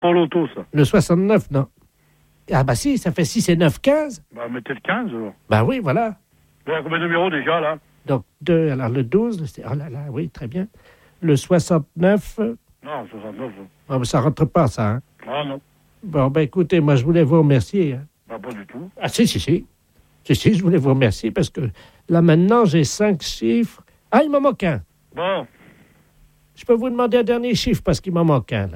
Pour l'auto, ça. Le 69, non. Ah bah si, ça fait 6 et 9, 15. Bah, mettez le 15, alors. Bah oui, voilà. Il y a combien de numéros, déjà, là? Donc, alors le 12, oh là là, oui, très bien. Le 69, Non, 69. oh, mais ça rentre pas, ça. Hein. Ah, non. Bon, ben écoutez, moi, je voulais vous remercier. Hein. Bah, pas du tout. Ah, si, je voulais vous remercier parce que là, maintenant, j'ai 5 chiffres. Ah, il m'en manque un. Bon. Je peux vous demander un dernier chiffre parce qu'il m'en manque un, là.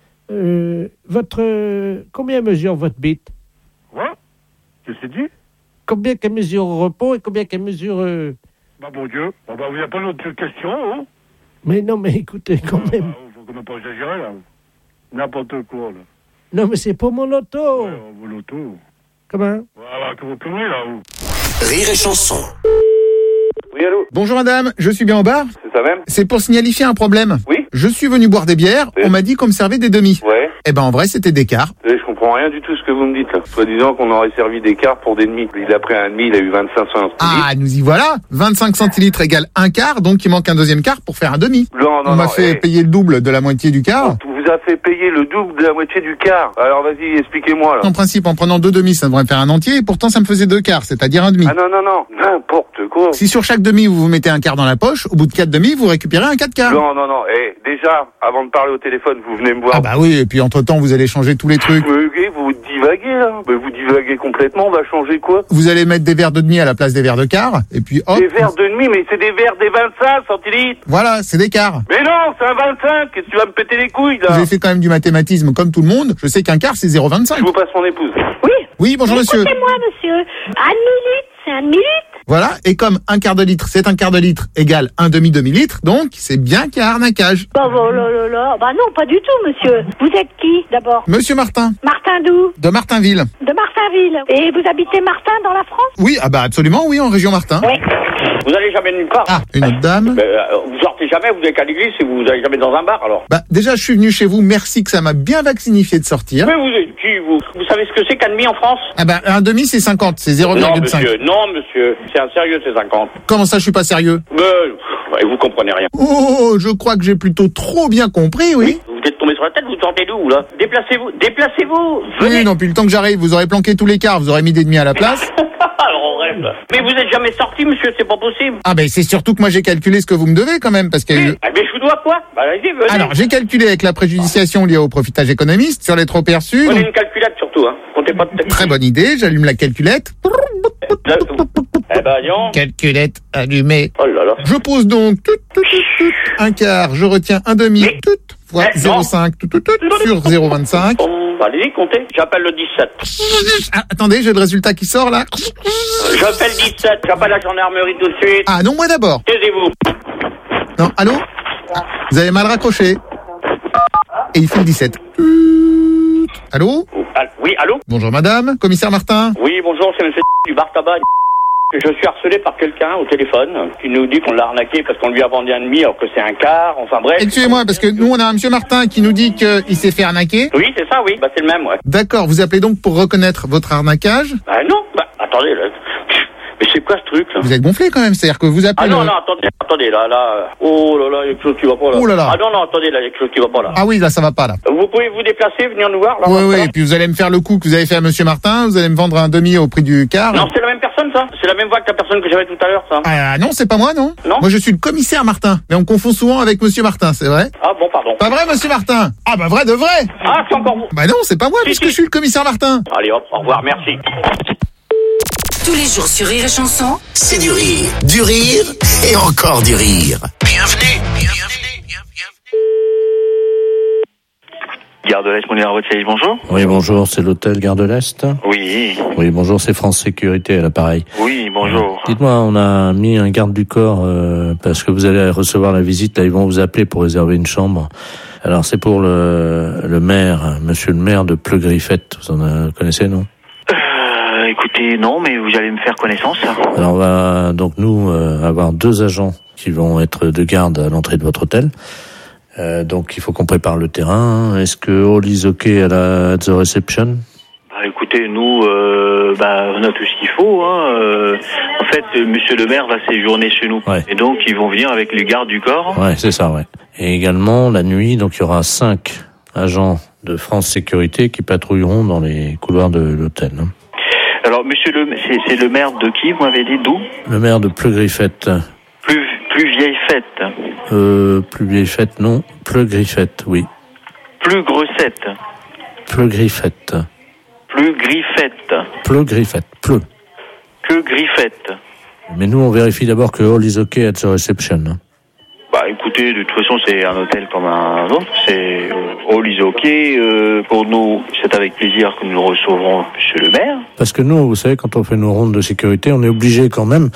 Oui. Combien mesure votre bite? Quoi? Qu'est-ce que c'est dit? Combien qu'elle mesure au repos et combien qu'elle mesure... Bah, bon Dieu. Bah, il n'y a pas d'autre question, hein? Mais non, mais écoutez, quand même... Faut qu'on n'a pas exagéré, là. N'importe quoi, là. Non, mais c'est pour mon auto. Ouais, l'auto. Comment? Voilà, que vous conneries, là, vous. Rire et chanson. Oui, allô? Bonjour madame, je suis bien au bar? C'est ça même? C'est pour signifier un problème. Oui? Je suis venu boire des bières, Oui. on m'a dit qu'on me servait des demi. Ouais. Eh ben en vrai c'était des quarts. Je comprends rien du tout ce que vous me dites, là. Soi-disant qu'on aurait servi des quarts pour des demi. Il a pris un demi, il a eu 25 centilitres. Ah, nous y voilà. 25 centilitres égale un quart, donc il manque un deuxième quart pour faire un demi. Non, On m'a fait payer le double de la moitié du quart. On vous a fait payer le double de la moitié du quart. Alors vas-y, expliquez-moi, là. En principe, en prenant 2 demi, ça devrait faire un entier, et pourtant ça me faisait 2 quarts, c'est-à-dire un demi. Ah non, n'importe quoi. Si sur chaque demi, vous mettez un quart dans la poche, au bout de 4 demi, vous récupérez un 4 quarts. Non, déjà, avant de parler au téléphone, vous venez me voir. Ah bah oui, et puis entre-temps, vous allez changer tous les trucs. Vous divaguez, là. Mais vous divaguez complètement, on va changer quoi? Vous allez mettre des verres de demi à la place des verres de quart, et puis hop. Des verres de demi, mais c'est des verres des 25 centilitres. Voilà, c'est des quarts. Mais non, c'est un 25. Qu'est-ce que tu vas me péter les couilles, là? J'ai fait quand même du mathématisme comme tout le monde. Je sais qu'un quart, c'est 0,25. Je vous passe mon épouse. Oui. Oui, bonjour monsieur. Écoutez-moi, monsieur. Un demi-litre, c'est un demi-litre. Voilà, et comme un quart de litre, c'est un quart de litre égale un demi-demi-litre, donc c'est bien qu'il y a arnaquage. Bah non, pas du tout, monsieur. Vous êtes qui, d'abord? Monsieur Martin, Martin d'où? de Martinville. De Martinville. Et vous habitez Martin, dans la France? Oui, ah bah absolument, oui, en région Martin. Oui. Vous allez jamais nulle part. Ah, une autre dame. Vous sortez jamais, vous n'allez qu'à l'église et vous allez jamais dans un bar alors. Bah déjà, je suis venu chez vous, merci que ça m'a bien vacciné de sortir. Mais vous êtes qui, vous? Vous savez ce que c'est qu'un demi en France? Ah bah un demi, c'est 50, c'est Non, 0,5. monsieur, c'est un sérieux, c'est 50. Comment ça, je suis pas sérieux? Vous comprenez rien. Oh, je crois que j'ai plutôt trop bien compris, oui. Vous êtes tombé sur la tête, vous sortez d'où, là? Déplacez-vous, venez. Oui, non, puis le temps que j'arrive, vous aurez planqué tous les quarts, vous aurez mis des demi à la place. Alors on rêve. Mais vous êtes jamais sorti, monsieur, c'est pas possible. Ah ben c'est surtout que moi j'ai calculé ce que vous me devez quand même, parce que... Mais je vous dois quoi? Bah vas-y, venez. Alors, j'ai calculé avec la préjudiciation liée au profitage économiste sur les trop perçus. Prenez une calculette surtout, hein. Comptez pas de tête. Très bonne idée, j'allume la calculette. Eh ben, disons. Calculette allumée. Oh là là. Je pose donc un quart, je retiens un demi, fois 0,5 sur 0,25. Allez-y, comptez. J'appelle le 17. Ah, attendez, j'ai le résultat qui sort là. J'appelle 17. J'appelle la gendarmerie tout de suite. Ah non, moi d'abord. Taisez-vous. Non, allô? Vous avez mal raccroché. Et il fait le 17. Allô? Oui, allô? Bonjour madame, commissaire Martin. Oui, bonjour, c'est monsieur du bar tabac. Je suis harcelé par quelqu'un au téléphone qui nous dit qu'on l'a arnaqué parce qu'on lui a vendu un demi alors que c'est un quart, enfin bref. Excusez-moi, parce que nous on a un monsieur Martin qui nous dit qu'il s'est fait arnaquer. Oui, c'est ça, oui, bah c'est le même, ouais. D'accord, vous appelez donc pour reconnaître votre arnaquage? Bah non, attendez, là. Mais c'est quoi ce truc, là? Vous êtes gonflé quand même, c'est-à-dire que vous appelez... Ah non, attendez, là. Oh là là, il y a quelque chose qui va pas, là. Oh là là. Ah non, attendez, là, il y a quelque chose qui va pas, là. Ah oui, là ça va pas là. Vous pouvez vous déplacer, venir nous voir, là? Oui, et puis vous allez me faire le coup que vous avez fait à monsieur Martin, vous allez me vendre un demi au prix du quart. Non, c'est la même personne, ça? C'est la même voix que la personne que j'avais tout à l'heure, ça? Ah non, c'est pas moi, non? Non. Moi je suis le commissaire Martin, mais on confond souvent avec monsieur Martin, c'est vrai? Ah bon, pardon. Pas vrai, monsieur Martin? Ah bah vrai de vrai! Ah, c'est encore vous? Bah non, c'est pas moi, puisque je suis le commissaire Martin. Allez hop, au revoir, merci. Tous les jours sur Rire et Chanson, c'est du rire et encore du rire. Bienvenue. Gare de l'Est, Moulin Rothschild, bonjour. Oui, bonjour, c'est l'hôtel Gare de l'Est. Oui. Oui, bonjour, c'est France Sécurité à l'appareil. Oui, bonjour. Dites-moi, on a mis un garde du corps parce que vous allez recevoir la visite, là ils vont vous appeler pour réserver une chambre. Alors c'est pour le maire, monsieur le maire de Pleu-Griffette, vous en connaissez, non? Écoutez, non, mais vous allez me faire connaissance. Alors on va donc nous avoir 2 agents qui vont être de garde à l'entrée de votre hôtel. Donc il faut qu'on prépare le terrain. Est-ce que all is okay at the reception? Écoutez, nous, on a tout ce qu'il faut. En fait, monsieur le maire va séjourner chez nous. Ouais. Et donc, ils vont venir avec les gardes du corps. Ouais, c'est ça, ouais. Et également, la nuit, donc il y aura 5 agents de France Sécurité qui patrouilleront dans les couloirs de l'hôtel. Alors, monsieur c'est le maire de qui, vous m'avez dit, d'où? Le maire de Pleu-Griffette. Plus vieille fête. Plus vieille fête, non. Pleu-Griffette, oui. Plus grossette. Pleu-Griffette. Plus griffette. Pleu-Griffette. Pleu. Que griffette. Mais nous, on vérifie d'abord que all is okay at the reception. Bah, écoutez, de toute façon, c'est un hôtel comme un autre. C'est all is okay. Pour nous, c'est avec plaisir que nous recevrons monsieur le maire. Parce que nous, vous savez, quand on fait nos rondes de sécurité, on est obligé quand même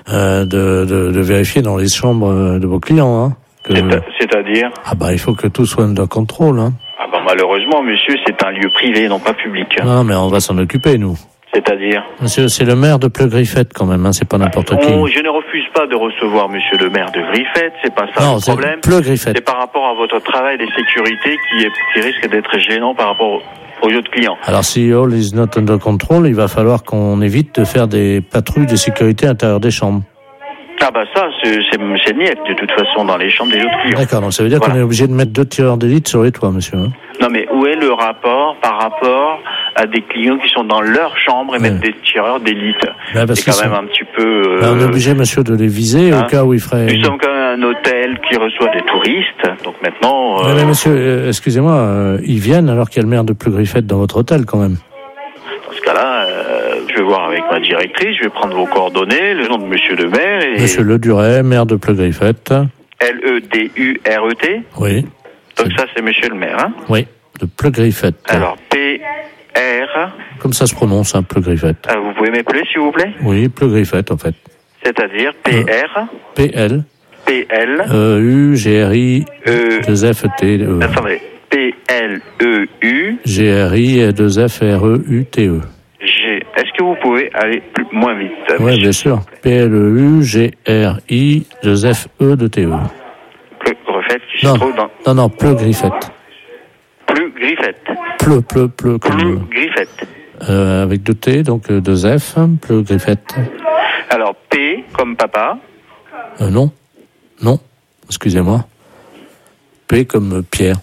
de vérifier dans les chambres de vos clients. Hein, c'est-à-dire? Ah bah, il faut que tout soit under control. Hein. Ah bah, malheureusement, monsieur, c'est un lieu privé, non pas public. Non, mais on va s'en occuper, nous. C'est-à-dire? Monsieur, c'est le maire de Pleu-Griffette quand même, hein, c'est pas n'importe qui. Je ne refuse pas de recevoir monsieur le maire de Griffette, c'est pas ça le problème. Pleu-Griffette. C'est par rapport à votre travail de sécurité qui risque d'être gênant par rapport aux autres clients. Alors si all is not under control, il va falloir qu'on évite de faire des patrouilles de sécurité à l'intérieur des chambres. Ah bah ça, c'est niette de toute façon dans les chambres des autres clients. D'accord, donc ça veut dire qu'on est obligé de mettre 2 tireurs d'élite sur les toits, monsieur. Hein. Non mais où est le rapport par rapport à des clients qui sont dans leur chambre et mettre des tireurs d'élite? C'est quand même un petit peu... on est obligé, monsieur, de les viser au cas où il ferait... Nous sommes quand même un hôtel qui reçoit des touristes, donc maintenant... Mais monsieur, excusez-moi, ils viennent alors qu'il y a le maire de Pleu-Griffette dans votre hôtel quand même. Dans ce cas-là, je vais voir avec ma directrice, je vais prendre vos coordonnées, le nom de monsieur le maire et... Monsieur Le Duret, maire de Pleu-Griffette. L-E-D-U-R-E-T. Oui. Donc ça, c'est monsieur le maire, hein? Oui, de Pleu-Griffette. Alors, P-R... Comme ça se prononce, hein, Pleu-Griffette. Vous pouvez m'appeler, s'il vous plaît? Oui, Pleu-Griffette, en fait. C'est-à-dire P-R... P-L... P-L... U-G-R-I... E-2-F-T-E... Attendez. P-L-E-U... G-R-I... 2-F-R-E-U-T-E. Est-ce que vous pouvez aller moins vite? Oui, bien sûr. P-L-E-U-G-R-I... 2-F-E-T-E. Pleu-Griffette qui se trouve dans... Non, Pleu-Griffette. Pleu-Griffette. Pleu comme... Pleu-Griffette. Avec 2 T, donc 2 F, Pleu-Griffette. Alors, P comme papa. Non, excusez-moi. P comme Pierre.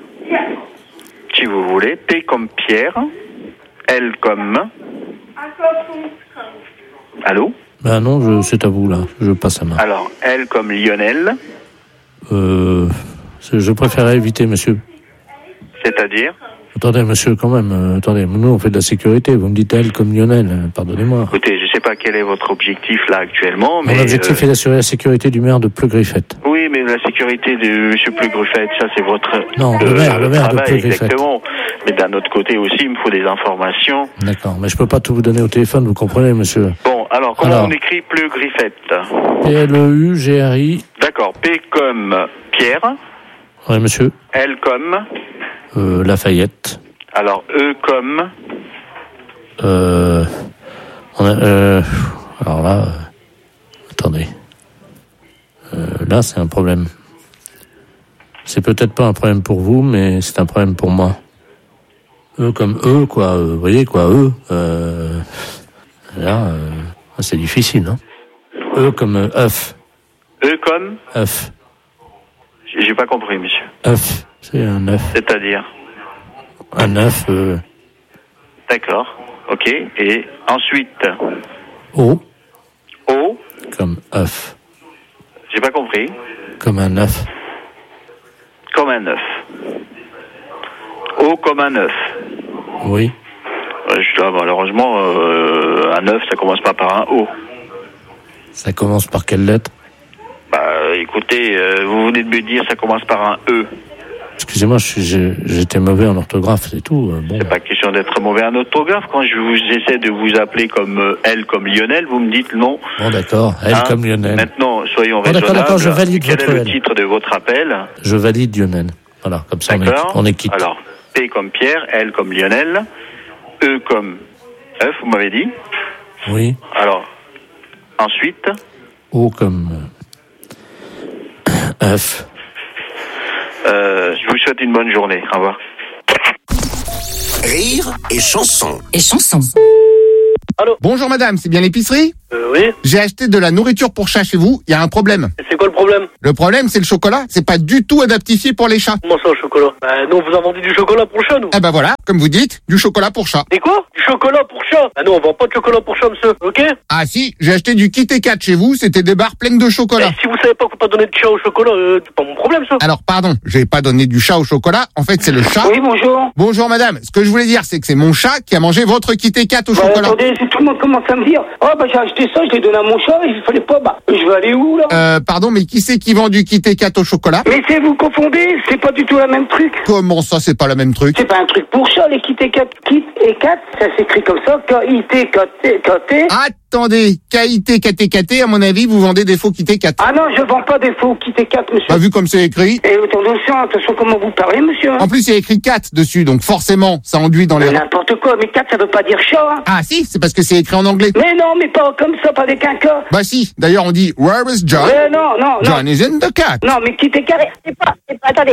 Si vous voulez, P comme Pierre. L comme... Allô? Ben non, c'est à vous là, je passe la main. Alors, L comme Lionel. Je préférerais éviter, monsieur. C'est-à-dire? Attendez, monsieur, quand même, attendez, nous on fait de la sécurité, vous me dites L comme Lionel, pardonnez-moi. Écoutez, je sais pas quel est votre objectif là actuellement, mais... Mon objectif est d'assurer la sécurité du maire de Pleu-Griffette. Oui, mais la sécurité de monsieur Pleu-Griffette, ça c'est votre... Non, le maire de Pleu-Griffette. Exactement. Mais d'un autre côté aussi, il me faut des informations. D'accord, mais je peux pas tout vous donner au téléphone, vous comprenez, monsieur. Bon, alors, comment on écrit Pleu-Griffette? P-L-E-U-G-R-I... D'accord, P comme Pierre. Oui, monsieur. L comme... Lafayette. Alors, E comme... Alors là... attendez. Là, c'est un problème. C'est peut-être pas un problème pour vous, mais c'est un problème pour moi. E comme E, quoi. Vous voyez, quoi, E. Là, c'est difficile, hein. E comme œuf. E comme œuf. J'ai pas compris, monsieur. œuf. C'est un œuf. C'est-à-dire? Un œuf. D'accord. Ok. Et ensuite? O. O. Comme œuf. J'ai pas compris. Comme un œuf. Comme un œuf. O comme un œuf. Oui. Malheureusement, un œuf, ça commence pas par un O. Ça commence par quelle lettre? Bah, écoutez, vous venez de me dire ça commence par un E. Excusez-moi, j'étais mauvais en orthographe, c'est tout. Bon. C'est pas question d'être mauvais en orthographe. Quand j'essaie de vous appeler comme L comme Lionel, vous me dites non. Bon, d'accord, L comme Lionel. Maintenant, soyons raisonnables. D'accord, je valide Quel votre est le titre de votre appel? Je valide Lionel. Voilà, comme ça on est quitte. Alors, P comme Pierre, L comme Lionel, E comme œuf, vous m'avez dit? Oui. Alors, ensuite? O comme œuf. Je vous souhaite une bonne journée. Au revoir. Rire et chanson. Et chanson. Allô? Bonjour madame, c'est bien l'épicerie? Oui. J'ai acheté de la nourriture pour chat chez vous, il y a un problème. C'est quoi le problème? Le problème, c'est le chocolat, c'est pas du tout adaptifié pour les chats. Comment ça, au chocolat? Bah non, vous en vendez du chocolat pour chat, nous. Eh ben voilà, comme vous dites, du chocolat pour chat. Et quoi? Du chocolat pour chat? Ah non, on vend pas de chocolat pour chat, monsieur, ok? Ah si, j'ai acheté du Kit Kat chez vous, c'était des barres pleines de chocolat. Si vous savez pas qu'on peut pas donner de chat au chocolat, c'est pas mon problème, ça. Alors pardon, j'ai pas donné du chat au chocolat, en fait c'est le chat. Oui, bonjour. Bonjour madame, ce que je voulais dire c'est que c'est mon chat qui a mangé votre Kit Kat au chocolat. Attendez, si tout le monde commence à me dire, oh bah j'ai acheté ça, je l'ai donné à mon chat, il fallait pas, bah je vais aller où là? Pardon, mais qui c'est qui vend du Kit Kat au chocolat? Mais c'est vous confondez, c'est pas du tout la même truc. Comment ça, c'est pas la même truc? C'est pas un truc pour chat, les Kit Kat, ça s'écrit comme ça, K-I-T-K-T. Attendez, K-I-T-K-T-K-T, à mon avis, vous vendez des faux Kit Kat. Ah non, je vends pas des faux Kit Kat, monsieur. Bah, vu comme c'est écrit. Et attention, comment vous parlez, monsieur. En plus, il y a écrit cat dessus, donc forcément, ça enduit dans les... N'importe quoi, mais cat, ça veut pas dire chat, hein. Ah si, c'est parce que c'est écrit en anglais. Mais non, mais pas comme ça, pas avec un K. Bah si, d'ailleurs on dit, where is John? Mais non. John is in the cat. Non, mais Kit Kat, C'est pas, attendez.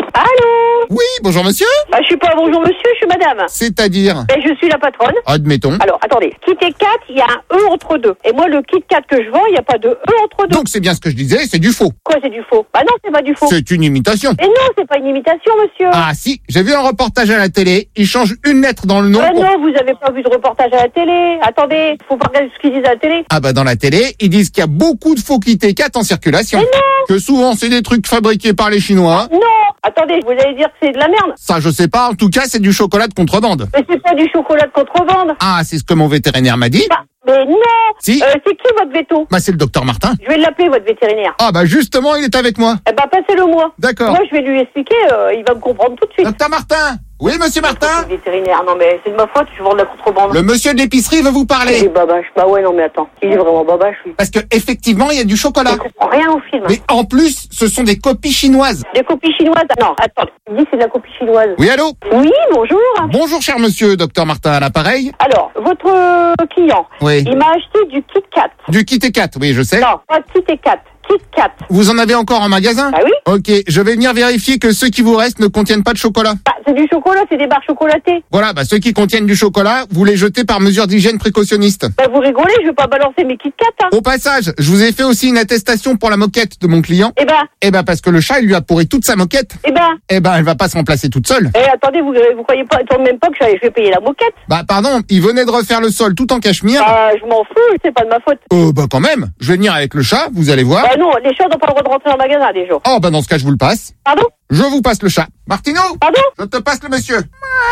Allô? Oui, bonjour monsieur. Je suis pas bonjour monsieur, je suis madame. C'est-à-dire? Et je suis la patronne. Admettons. Alors, attendez. Kit Kat, il y a un E entre deux. Et moi, le Kit Kat que je vends, il n'y a pas de E entre deux. Donc c'est bien ce que je disais, c'est du faux. Quoi, c'est du faux? Bah non, c'est pas du faux. C'est une imitation. Et non, c'est pas une imitation, monsieur. Ah si, j'ai vu un reportage à la télé, ils changent une lettre dans le nom. Non, vous avez pas vu de reportage à la télé. Attendez, faut pas regarder ce qu'ils disent à la télé. Ah bah dans la télé, ils disent qu'il y a beaucoup de faux Kit Kat en circulation. Mais non. Que souvent c'est des trucs fabriqués par les Chinois. Non. Attendez, vous allez dire que c'est de la merde. Ça je sais pas, en tout cas c'est du chocolat de contrebande. Mais c'est pas du chocolat de contrebande. Ah, c'est ce que mon vétérinaire m'a dit. Bah, mais non. Si. C'est qui votre veto? Bah c'est le docteur Martin. Je vais l'appeler, votre vétérinaire. Ah bah justement, il est avec moi. Eh ben, passez-le-moi. D'accord. Moi, je vais lui expliquer, il va me comprendre tout de suite. Docteur Martin. Oui, monsieur Martin. Le vétérinaire, non mais c'est de ma faute, je vends de la contrebande. Le monsieur de l'épicerie veut vous Il parler. est babache. Bah ouais, non mais attends. Il est vraiment babache, lui. Parce que effectivement, il y a du chocolat. Je comprends rien au film. Mais en plus, ce sont des copies chinoises. Des copies chinoises? Non, attends. Il dit que c'est de la copie chinoise. Oui, allô? Oui, bonjour. Bonjour, cher monsieur, docteur Martin à l'appareil. Alors, votre client, Oui. il m'a acheté du Kit Kat. Du Kit Kat, oui, je sais. Non, pas Kit Kat. Kit Kat. Vous en avez encore en magasin? Ah oui? Ok, je vais venir vérifier que ceux qui vous restent ne contiennent pas de chocolat. Bah, c'est du chocolat, c'est des barres chocolatées. Voilà, bah ceux qui contiennent du chocolat, vous les jetez par mesure d'hygiène précautionniste. Bah, vous rigolez, je vais pas balancer mes Kit Kat, hein. Au passage, je vous ai fait aussi une attestation pour la moquette de mon client. Eh ben, parce que le chat, il lui a pourri toute sa moquette. Elle va pas se remplacer toute seule. Attendez, vous croyez pas, même pas que je vais payer la moquette? Bah pardon, il venait de refaire le sol tout en cachemire. Je m'en fous, c'est pas de ma faute. Bah quand même, je vais venir avec le chat, vous allez voir. Bah non, les chats n'ont pas le droit de rentrer dans le magasin, déjà. Oh bah dans ce cas, je vous le passe. Pardon? Je vous passe le chat. Martino? Pardon? Je te passe le monsieur.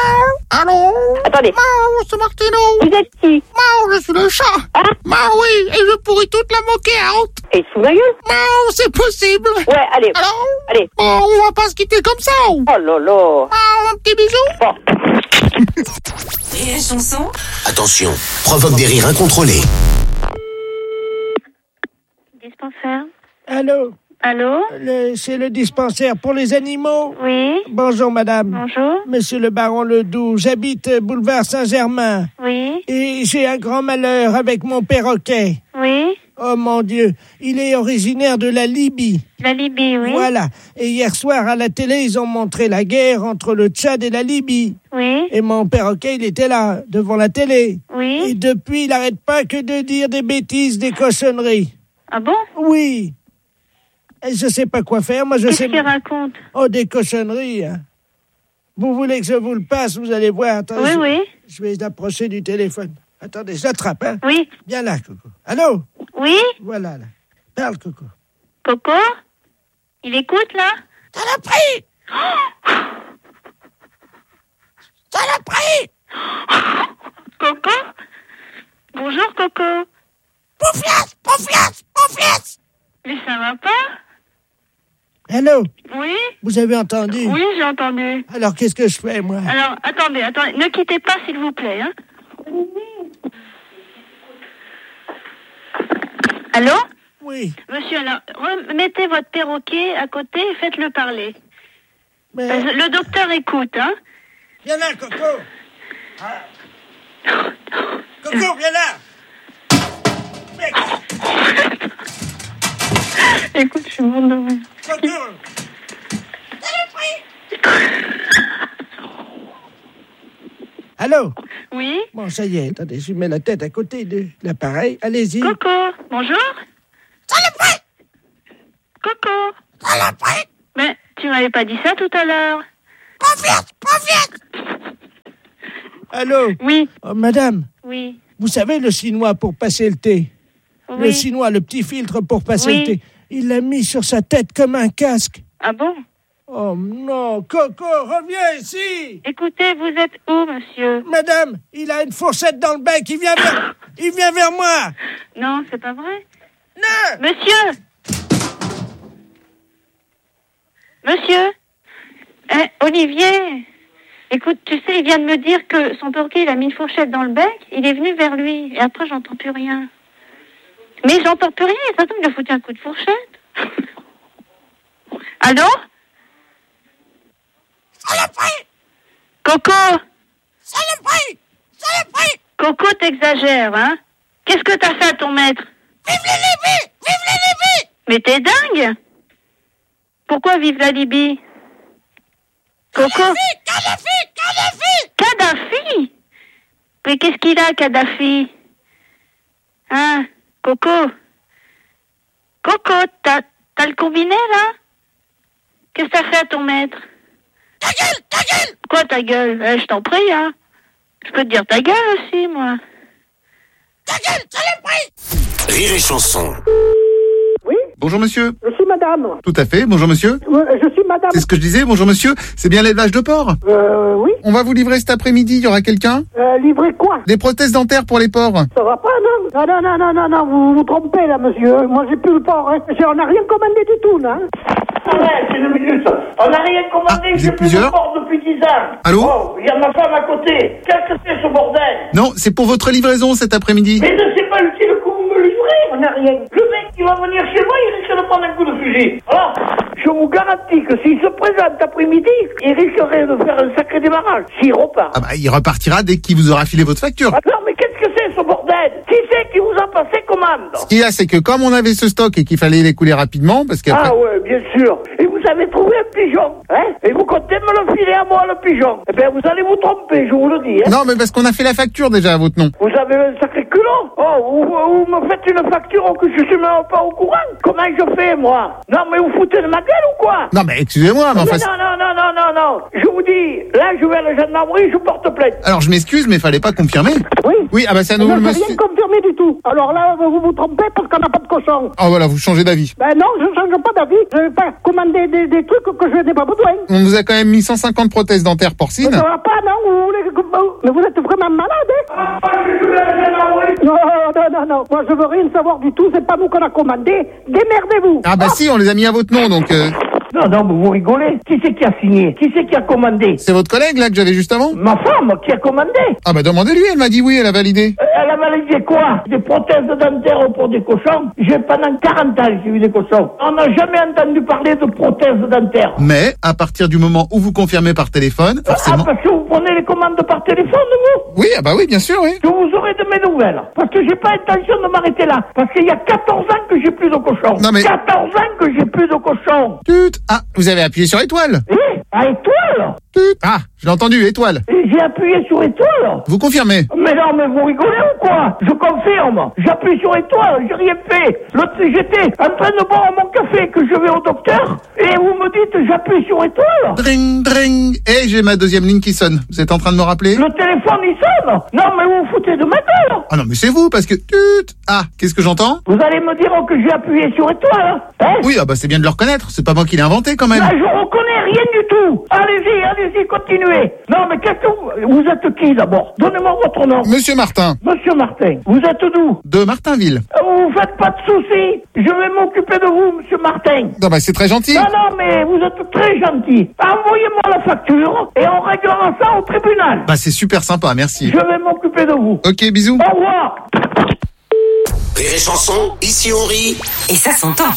Allô? Attendez. C'est Martino. Vous êtes qui? Je suis le chat. Hein? Oui, et je pourris toute la moquette. Et sous ma gueule? C'est possible. Ouais, allez. Alors? Allez. On va pas se quitter comme ça. Oh là là. Un petit bisou. Bon. Rire et chanson. Attention, provoque des rires incontrôlés. Dispensaire. Allô? Allô? C'est le dispensaire pour les animaux? Oui. Bonjour, madame. Bonjour. Monsieur le baron Ledoux, j'habite boulevard Saint-Germain. Oui. Et j'ai un grand malheur avec mon perroquet. Oui. Oh mon Dieu, il est originaire de la Libye. La Libye, oui. Voilà. Et hier soir, à la télé, ils ont montré la guerre entre le Tchad et la Libye. Oui. Et mon perroquet, il était là, devant la télé. Oui. Et depuis, il n'arrête pas que de dire des bêtises, des cochonneries. Ah bon? Oui. Et je sais pas quoi faire, moi je sais... Qu'est-ce qu'il raconte? Oh, des cochonneries, hein. Vous voulez que je vous le passe, vous allez voir. Attendez, oui. Je vais l'approcher du téléphone. Attendez, je l'attrape, hein. Oui. Viens là, Coco. Allô? Oui. Voilà, là. Parle, Coco. Coco? Il écoute, là? Ça l'a pris! Ça l'a pris! Coco? Bonjour, Coco. Pouflias! Pouflias! Pouflias! Mais ça va pas? Allô? Oui? Vous avez entendu? Oui, j'ai entendu. Alors, qu'est-ce que je fais, moi? Alors, attendez, ne quittez pas, s'il vous plaît, hein. Allô? Oui. Monsieur, alors, remettez votre perroquet à côté et faites-le parler. Mais... Le docteur écoute, hein. Viens là, Coco. Coco, viens là. Écoute, je suis morte de rire. Coco. Allô? Oui? Bon, ça y est, attendez, je mets la tête à côté de l'appareil. Allez-y. Coco, bonjour? Coco. Mais tu m'avais pas dit ça tout à l'heure. Pas vite. Allô? Oui. Oh, madame, Oui. vous savez le chinois pour passer le thé? Oui. Le chinois, le petit filtre pour passer Oui. le thé. Il l'a mis sur sa tête comme un casque. Ah bon? Oh non, Coco, reviens ici! Écoutez, vous êtes où, monsieur? Madame, il a une fourchette dans le bec, il vient vers moi! Non, c'est pas vrai. Non! Monsieur! Monsieur? Olivier? Écoute, tu sais, il vient de me dire que son perroquet, il a mis une fourchette dans le bec, il est venu vers lui, et après, j'entends plus rien. Mais j'entends plus rien, ça tombe, il a foutu un coup de fourchette. Allô? Coco! Coco, t'exagères, hein? Qu'est-ce que t'as fait à ton maître? Vive la Libye! Mais t'es dingue? Pourquoi vive la Libye? Coco? Kadhafi! Mais qu'est-ce qu'il a, Kadhafi? Hein? Coco? Coco, t'as le combiné, là? Qu'est-ce que t'as fait à ton maître? Ta gueule! Quoi, ta gueule? Je t'en prie, hein. Je peux te dire ta gueule aussi, moi. Rire et chanson. Bonjour monsieur. Je suis madame. Tout à fait, bonjour monsieur. Je suis madame. C'est ce que je disais, bonjour monsieur. C'est bien l'élevage de porc? Oui. On va vous livrer cet après-midi, il y aura quelqu'un? Livrer quoi? Des prothèses dentaires pour les porcs. Ça va pas, non? Non, vous vous trompez, là, monsieur. Moi, j'ai plus le port, hein. On n'a rien commandé du tout, là. Ouais, c'est 2 minutes. On n'a rien commandé, vous j'ai êtes plus de plusieurs port depuis 10 ans. Allô? Oh, il y a ma femme à côté. Qu'est-ce que c'est ce bordel? Non, c'est pour votre livraison cet après-midi. Mais c'est pas utile que vous me livrez. On n'a rien. Le mec qui va venir chez moi, il risque de prendre un coup de fusil. Alors, je vous garantis que s'il se présente après-midi, il risquerait de faire un sacré démarrage. S'il repart. Ah bah, il repartira dès qu'il vous aura filé votre facture. Ah non, mais qu'est-ce que c'est ce bordel? Qui c'est qui vous a passé commande? Ce qu'il y a, c'est que comme on avait ce stock et qu'il fallait l'écouler rapidement, parce qu'après... Ah ouais, bien sûr. Et vous avez trouvé un pigeon, hein? Et vous comptez me le filer à moi, le pigeon? Eh bien, vous allez vous tromper, je vous le dis, hein? Non, mais parce qu'on a fait la facture déjà à votre nom. Vous avez un sacré culot? Oh, vous me faites une facture que je suis même pas au courant? Comment je fais, moi? Non, mais vous foutez de ma gueule ou quoi? Non, mais excusez-moi, mais enfin... Non. Je vous dis, là, je vais à la gendarmerie, je porte plainte. Alors, je m'excuse, mais fallait pas confirmer. Oui. Oui, ah bah c'est à nouveau le Je n'ai monsieur... rien confirmé du tout. Alors là, vous vous trompez parce qu'on n'a pas de cochon. Oh voilà, vous changez d'avis. Ben non, je ne change pas d'avis. Je vais pas commander des trucs que je n'ai pas besoin. On vous a quand même mis 150 prothèses dentaires porcines. Ça va pas, non? Mais vous êtes vraiment malade, hein? Non. Moi, je veux rien savoir du tout. C'est pas nous qu'on a commandé. Démerdez-vous. Ah bah si, on les a mis à votre nom, donc... Non, mais vous rigolez. Qui c'est qui a signé? Qui c'est qui a commandé? C'est votre collègue, là, que j'avais juste avant? Ma femme qui a commandé. Ah bah demandez-lui, elle m'a dit oui, elle a validé. Elle a validé quoi? Des prothèses dentaires pour des cochons? Pendant 40 ans, j'ai eu des cochons. On n'a jamais entendu parler de prothèses dentaires. Mais, à partir du moment où vous confirmez par téléphone, forcément... Ah, parce que vous prenez les commandes par téléphone, vous? Oui, ah bah oui, bien sûr, oui. Que vous aurez de mes nouvelles. Parce que j'ai pas intention de m'arrêter là. Parce qu'il y a 14 ans que j'ai plus de cochons. Non mais... 14 ans que j'ai plus de cochons. Tut. Ah, vous avez appuyé sur étoile. Oui, à étoile. Tut. Ah, je l'ai entendu, étoile. Et j'ai appuyé sur étoile. Vous confirmez? Mais non, mais vous rigolez ou quoi? Je confirme. J'appuie sur étoile, j'ai rien fait. L'autre, j'étais en train de boire mon café que je vais au docteur. Et vous me dites, j'appuie sur étoile. Dring, dring. Et j'ai ma deuxième ligne qui sonne. Vous êtes en train de me rappeler? Le téléphone, il sonne. Non, mais vous vous foutez de ma gueule. Ah non, mais c'est vous, parce que... Tut. Ah, qu'est-ce que j'entends? Vous allez me dire que j'ai appuyé sur étoile, hein? Oui, ah bah c'est bien de le reconnaître. C'est pas moi qui l'ai inventé, quand même. Là, je reconnais rien du tout. Allez-y, continuez. Non, mais qu'est-ce que vous êtes qui, d'abord? Donnez-moi votre nom. Monsieur Martin. Monsieur Martin. Vous êtes d'où? De Martinville. Vous faites pas de soucis. Je vais m'occuper de vous, monsieur Martin. Non, bah c'est très gentil. Non, mais vous êtes très gentil. Envoyez-moi la facture et on réglera ça au tribunal. Bah c'est super sympa, merci. Je vais m'occuper de vous. Ok, bisous. Au revoir. Rire et chanson, ici on rit. Et ça s'entend.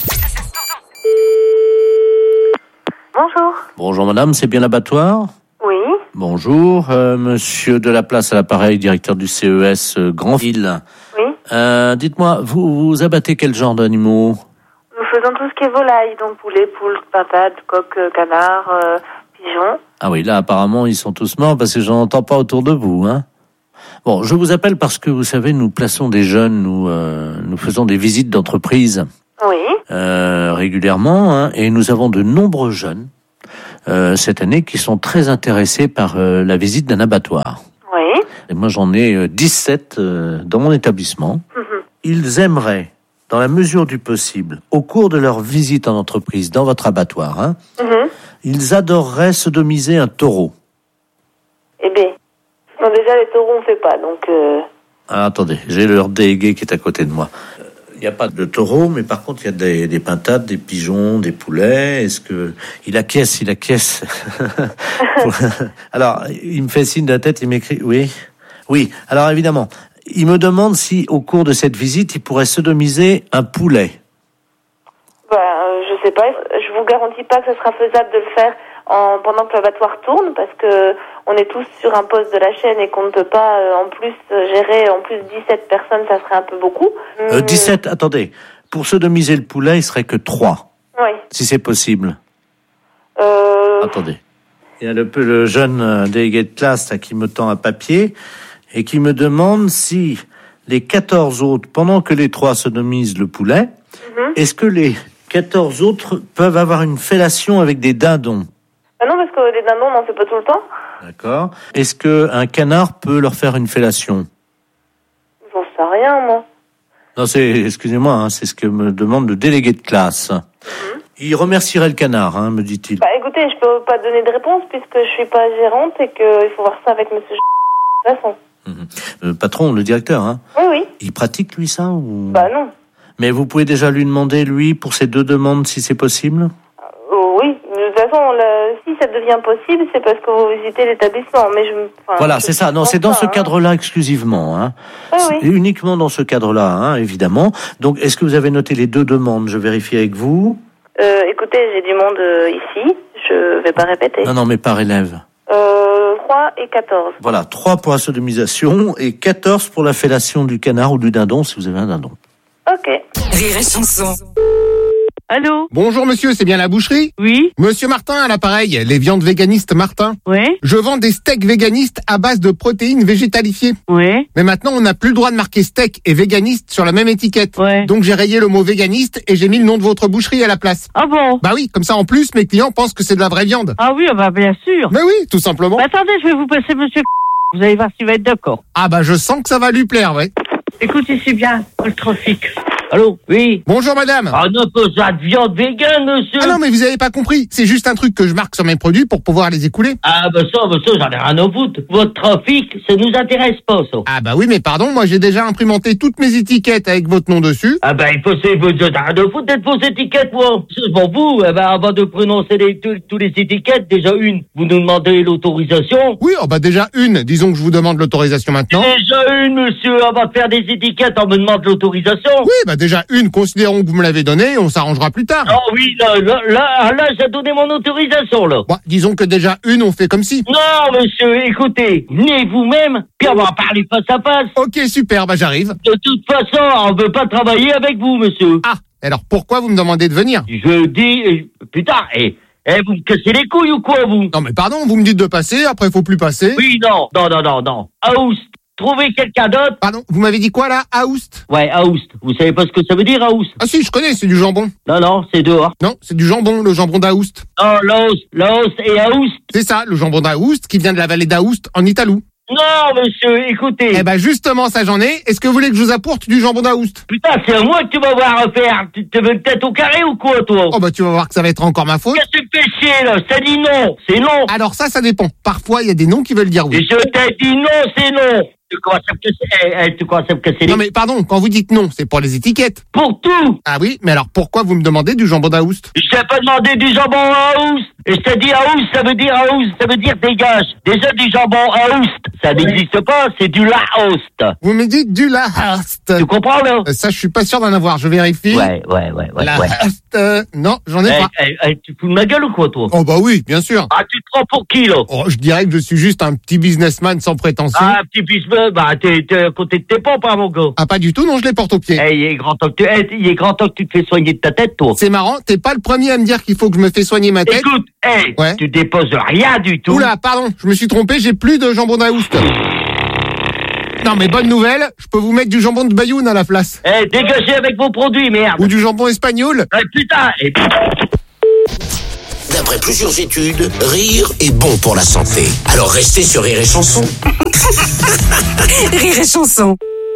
Bonjour. Bonjour madame, c'est bien l'abattoir? Oui. Bonjour, monsieur Delaplace à l'appareil, directeur du CES Grandville. Oui. Dites-moi, vous abattez quel genre d'animaux? Nous faisons tout ce qui est volaille, donc poulet, poule, pintade, coq, canard, pigeon. Ah oui, là, apparemment, ils sont tous morts parce que j'en entends pas autour de vous, hein. Bon, je vous appelle parce que, vous savez, nous plaçons des jeunes, nous faisons des visites d'entreprise. Oui. Régulièrement, hein, et nous avons de nombreux jeunes, cette année, qui sont très intéressés par la visite d'un abattoir. Oui. Et moi, j'en ai 17 dans mon établissement. Ils aimeraient, dans la mesure du possible, au cours de leur visite en entreprise, dans votre abattoir, hein, ils adoreraient sodomiser un taureau. Eh bien, non, déjà les taureaux on fait pas, donc... Ah, attendez, j'ai leur délégué qui est à côté de moi. Il n'y a pas de taureau, mais par contre, il y a des pintades, des pigeons, des poulets. Est-ce que... Il acquiesce. Alors, il me fait signe de la tête, il m'écrit... Oui, alors évidemment, il me demande si, au cours de cette visite, il pourrait sodomiser un poulet. Je sais pas, je vous garantis pas que ce sera faisable de le faire pendant que l'abattoir tourne, parce que on est tous sur un poste de la chaîne et qu'on ne peut pas en plus gérer 17 personnes, ça serait un peu beaucoup. 17, attendez, pour sodomiser le poulet, il serait que 3. Oui. Si c'est possible. Attendez. Il y a le jeune délégué de classe là, qui me tend un papier et qui me demande si les 14 autres, pendant que les 3 sodomisent le poulet, est-ce que les 14 autres peuvent avoir une fellation avec des dindons? Non, parce que les dindons, on n'en fait pas tout le temps. D'accord. Est-ce qu'un canard peut leur faire une fellation? J'en sais rien, moi. Non, excusez-moi, hein, c'est ce que me demande le délégué de classe. Il remercierait le canard, hein, me dit-il. Bah, écoutez, je peux pas donner de réponse puisque je suis pas gérante et qu'il faut voir ça avec monsieur de toute façon. Le patron, le directeur, hein. Oui. Il pratique, lui, ça, ou... Bah, non. Mais vous pouvez déjà lui demander, lui, pour ces 2 demandes, si c'est possible? Oui, de toute façon, si ça devient possible, c'est parce que vous visitez l'établissement. Mais voilà, c'est ça. Non, c'est dans ce cadre-là exclusivement. Hein. Oui. Uniquement dans ce cadre-là, hein, évidemment. Donc, est-ce que vous avez noté les 2 demandes? Je vérifie avec vous. Écoutez, j'ai du monde ici. Je vais pas répéter. Non, mais par élève. 3 et 14. Voilà, 3 pour la sodomisation et 14 pour la fellation du canard ou du dindon, si vous avez un dindon. Ok. Rire et chanson. Allô? Bonjour monsieur, c'est bien la boucherie? Oui. Monsieur Martin à l'appareil, les viandes véganistes Martin. Oui. Je vends des steaks véganistes à base de protéines végétalifiées. Oui. Mais maintenant, on n'a plus le droit de marquer steak et véganiste sur la même étiquette. Ouais. Donc j'ai rayé le mot véganiste et j'ai mis le nom de votre boucherie à la place. Ah bon? Bah oui, comme ça en plus, mes clients pensent que c'est de la vraie viande. Ah oui, bah bien sûr. Mais oui, tout simplement. Bah, attendez, je vais vous passer monsieur. Vous allez voir s'il va être d'accord. Ah bah je sens que ça va lui plaire, ouais. Écoutez, c'est bien, le trafic. Allô? Oui. Bonjour madame. Ah, on n'a pas ça de viande végane, monsieur. Ah non, mais vous avez pas compris. C'est juste un truc que je marque sur mes produits pour pouvoir les écouler. Ah, bah ça, j'en ai rien à foutre. Votre trafic, ça nous intéresse pas, ça. Ah bah oui, mais pardon, moi j'ai déjà imprimanté toutes mes étiquettes avec votre nom dessus. Ah bah, il faut, vous avez rien à foutre d'être vos étiquettes, moi. C'est pour vous, avant de prononcer tous les étiquettes, déjà une, vous nous demandez l'autorisation. Oui, oh bah déjà une, disons que je vous demande l'autorisation maintenant. Déjà une, monsieur, avant de faire des étiquettes, on me demande l'autorisation. Oui, bah déjà une, considérons que vous me l'avez donnée, on s'arrangera plus tard. Ah oui, là, j'ai donné mon autorisation, là. Bon, disons que déjà une, on fait comme si. Non, monsieur, écoutez, venez vous-même, puis on va en parler face à face. Ok, super, bah j'arrive. De toute façon, on veut pas travailler avec vous, monsieur. Ah, alors pourquoi vous me demandez de venir? Je dis, putain, vous me cassez les couilles ou quoi, vous? Non mais pardon, vous me dites de passer, après faut plus passer. Oui, non. Aoust. Trouvez quelqu'un d'autre. Pardon, vous m'avez dit quoi là? Aoust? Ouais, Aoust. Vous savez pas ce que ça veut dire, Aoust? Ah si, je connais, c'est du jambon. Non, c'est dehors. Non, c'est du jambon, le jambon d'Aoust. Oh, l'Aoust et Aoust. C'est ça, le jambon d'Aoust qui vient de la vallée d'Aoust en Italou. Non, monsieur, écoutez. Eh ben justement, ça j'en ai. Est-ce que vous voulez que je vous apporte du jambon d'Aoust? Putain, c'est à moi que tu vas voir faire. Tu te veux une tête au carré ou quoi, toi? Oh bah tu vas voir que ça va être encore ma faute. Qu'est-ce que tu me fais chier, là? Ça dit non, c'est non. Alors ça dépend. Parfois, il y a des noms qui veulent dire oui. Et je t'ai dit non, c'est non. Tu commences à me casser les... Non mais pardon, quand vous dites non, c'est pour les étiquettes. Pour tout. Ah oui, mais alors pourquoi vous me demandez du jambon d'Aoust? Je t'ai pas demandé du jambon Aoust. Et je t'ai dit Aoust, ça veut dire dégage. Déjà du jambon Aoust, ça n'existe pas, c'est du Laost. Vous me dites du Laost. Tu comprends, là? Ça, je suis pas sûr d'en avoir, je vérifie. Ouais. Laost, non, j'en ai pas. Tu fous de ma gueule ou quoi, toi? Oh bah oui, bien sûr. Ah, tu te prends pour qui, là? Oh, je dirais que je suis juste un petit businessman sans prétention. Ah, un petit businessman. t'es à côté de tes pompes, hein, mon gars. Ah, pas du tout, non, je les porte au pied. Il est grand temps que tu te fais soigner de ta tête, toi. C'est marrant, t'es pas le premier à me dire qu'il faut que je me fais soigner ma tête. Écoute, Ouais. tu déposes rien du tout. Oula, pardon, je me suis trompé, j'ai plus de jambon d'Aoust. Non, mais bonne nouvelle, je peux vous mettre du jambon de Bayoun à la place. Dégagez avec vos produits, merde. Ou du jambon espagnol. Putain. D'après plusieurs études, rire est bon pour la santé. Alors restez sur Rire et Chanson. Rire et Chanson.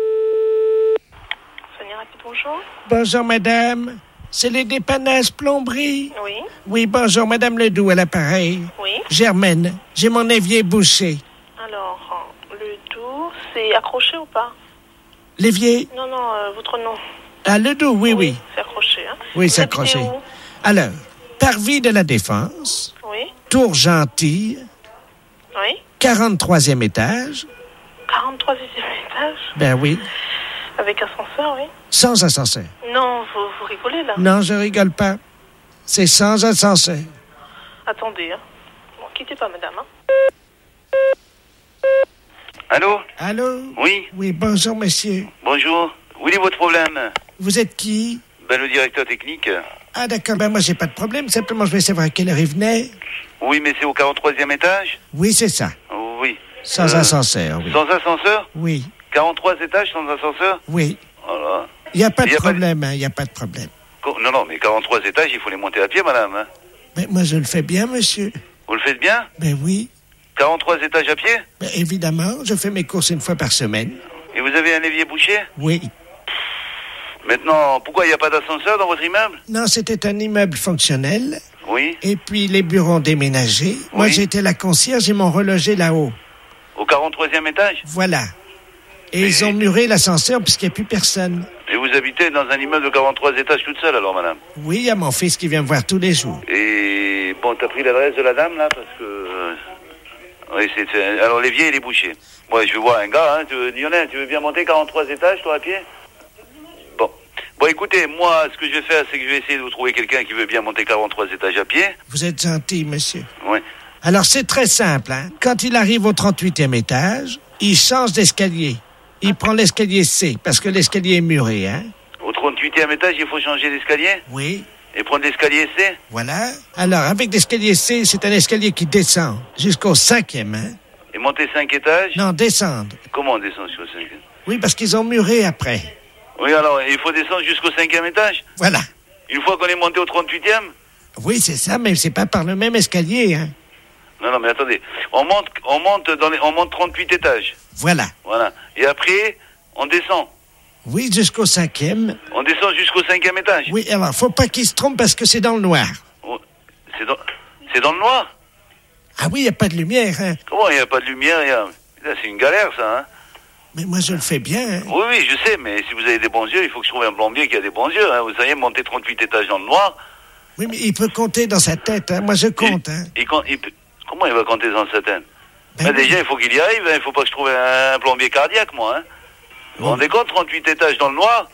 Bonjour. Bonjour, madame. C'est les dépannages plomberie? Oui. Oui, bonjour, madame Ledoux à l'appareil. Oui. Germaine, j'ai mon évier bouché. Alors, le doux, c'est accroché ou pas? L'évier? Non, votre nom. Ah, Ledoux, oui. C'est accroché, hein? Oui, Vous c'est habitez accroché. où? Alors, Parvis de la Défense, Oui. Tour Gentille, Oui. 43e étage. 43e étage? Ben oui, Avec ascenseur, oui. sans ascenseur. Non, vous rigolez, là. Non, je rigole pas. C'est sans ascenseur. Attendez, hein. Bon, quittez pas, madame, hein. Allô? Allô? Oui. Oui, bonjour, monsieur. Bonjour. Où est votre problème? Vous êtes qui? Ben, le directeur technique. Ah, d'accord, ben moi, j'ai pas de problème. Simplement, je vais savoir à quelle heure il venait. Oui, mais c'est au 43e étage? Oui, c'est ça. Oui. Sans ascenseur, oui. Sans ascenseur? Oui. 43 étages sans ascenseur? Oui. Voilà. Il n'y a pas de problème, hein, il n'y a pas de problème. Non, mais 43 étages, il faut les monter à pied, madame. Hein. Mais moi, je le fais bien, monsieur. Vous le faites bien? Ben oui. 43 étages à pied? Ben, évidemment, je fais mes courses une fois par semaine. Et vous avez un évier bouché? Oui. Maintenant, pourquoi il n'y a pas d'ascenseur dans votre immeuble? Non, c'était un immeuble fonctionnel. Oui. Et puis, les bureaux ont déménagé. Moi, j'étais la concierge, ils m'ont relogé là-haut. Au 43e étage? Voilà. Et ils ont muré l'ascenseur puisqu'il n'y a plus personne. Et vous habitez dans un immeuble de 43 étages toute seule, alors, madame? Oui, il y a mon fils qui vient me voir tous les jours. Et bon, t'as pris l'adresse de la dame, là, parce que... Oui, alors, l'évier, il est bouché. Ouais, je veux voir un gars, hein. Lionel, tu veux bien monter 43 étages, toi, à pied? Bon, écoutez, moi, ce que je vais faire, c'est que je vais essayer de vous trouver quelqu'un qui veut bien monter 43 étages à pied. Vous êtes gentil, monsieur. Oui. Alors, c'est très simple, hein. Quand il arrive au 38e étage, il change d'escalier. Il prend l'escalier C, parce que l'escalier est muré, hein. Au 38e étage, il faut changer d'escalier? Oui. Et prendre l'escalier C? Voilà. Alors, avec l'escalier C, c'est un escalier qui descend jusqu'au 5e, hein. Et monter 5 étages? Non, descendre. Comment on descend jusqu'au 5e? Oui, parce qu'ils ont muré après. Oui, alors, il faut descendre jusqu'au 5e étage? Voilà. Une fois qu'on est monté au 38e? Oui, c'est ça, mais c'est pas par le même escalier, hein. Non, mais attendez. On monte 38 étages. Voilà. Voilà. Et après, on descend. Oui, jusqu'au 5e. On descend jusqu'au 5e étage. Oui, alors, faut pas qu'il se trompe parce que c'est dans le noir. Oh, c'est dans le noir? Ah oui, il n'y a pas de lumière, hein. Comment il n'y a pas de lumière? C'est une galère, ça, hein. Mais moi, je le fais bien, hein. Oui, je sais, mais si vous avez des bons yeux, il faut que je trouve un plombier qui a des bons yeux, hein. Vous savez, monter 38 étages dans le noir. Oui, mais il peut compter dans sa tête, hein. Moi, je compte, hein. Comment il va compter dans sa tête? Déjà, il faut qu'il y arrive, hein. Il faut pas que je trouve un plombier cardiaque, moi, hein. Vous vous rendez compte, 38 étages dans le noir?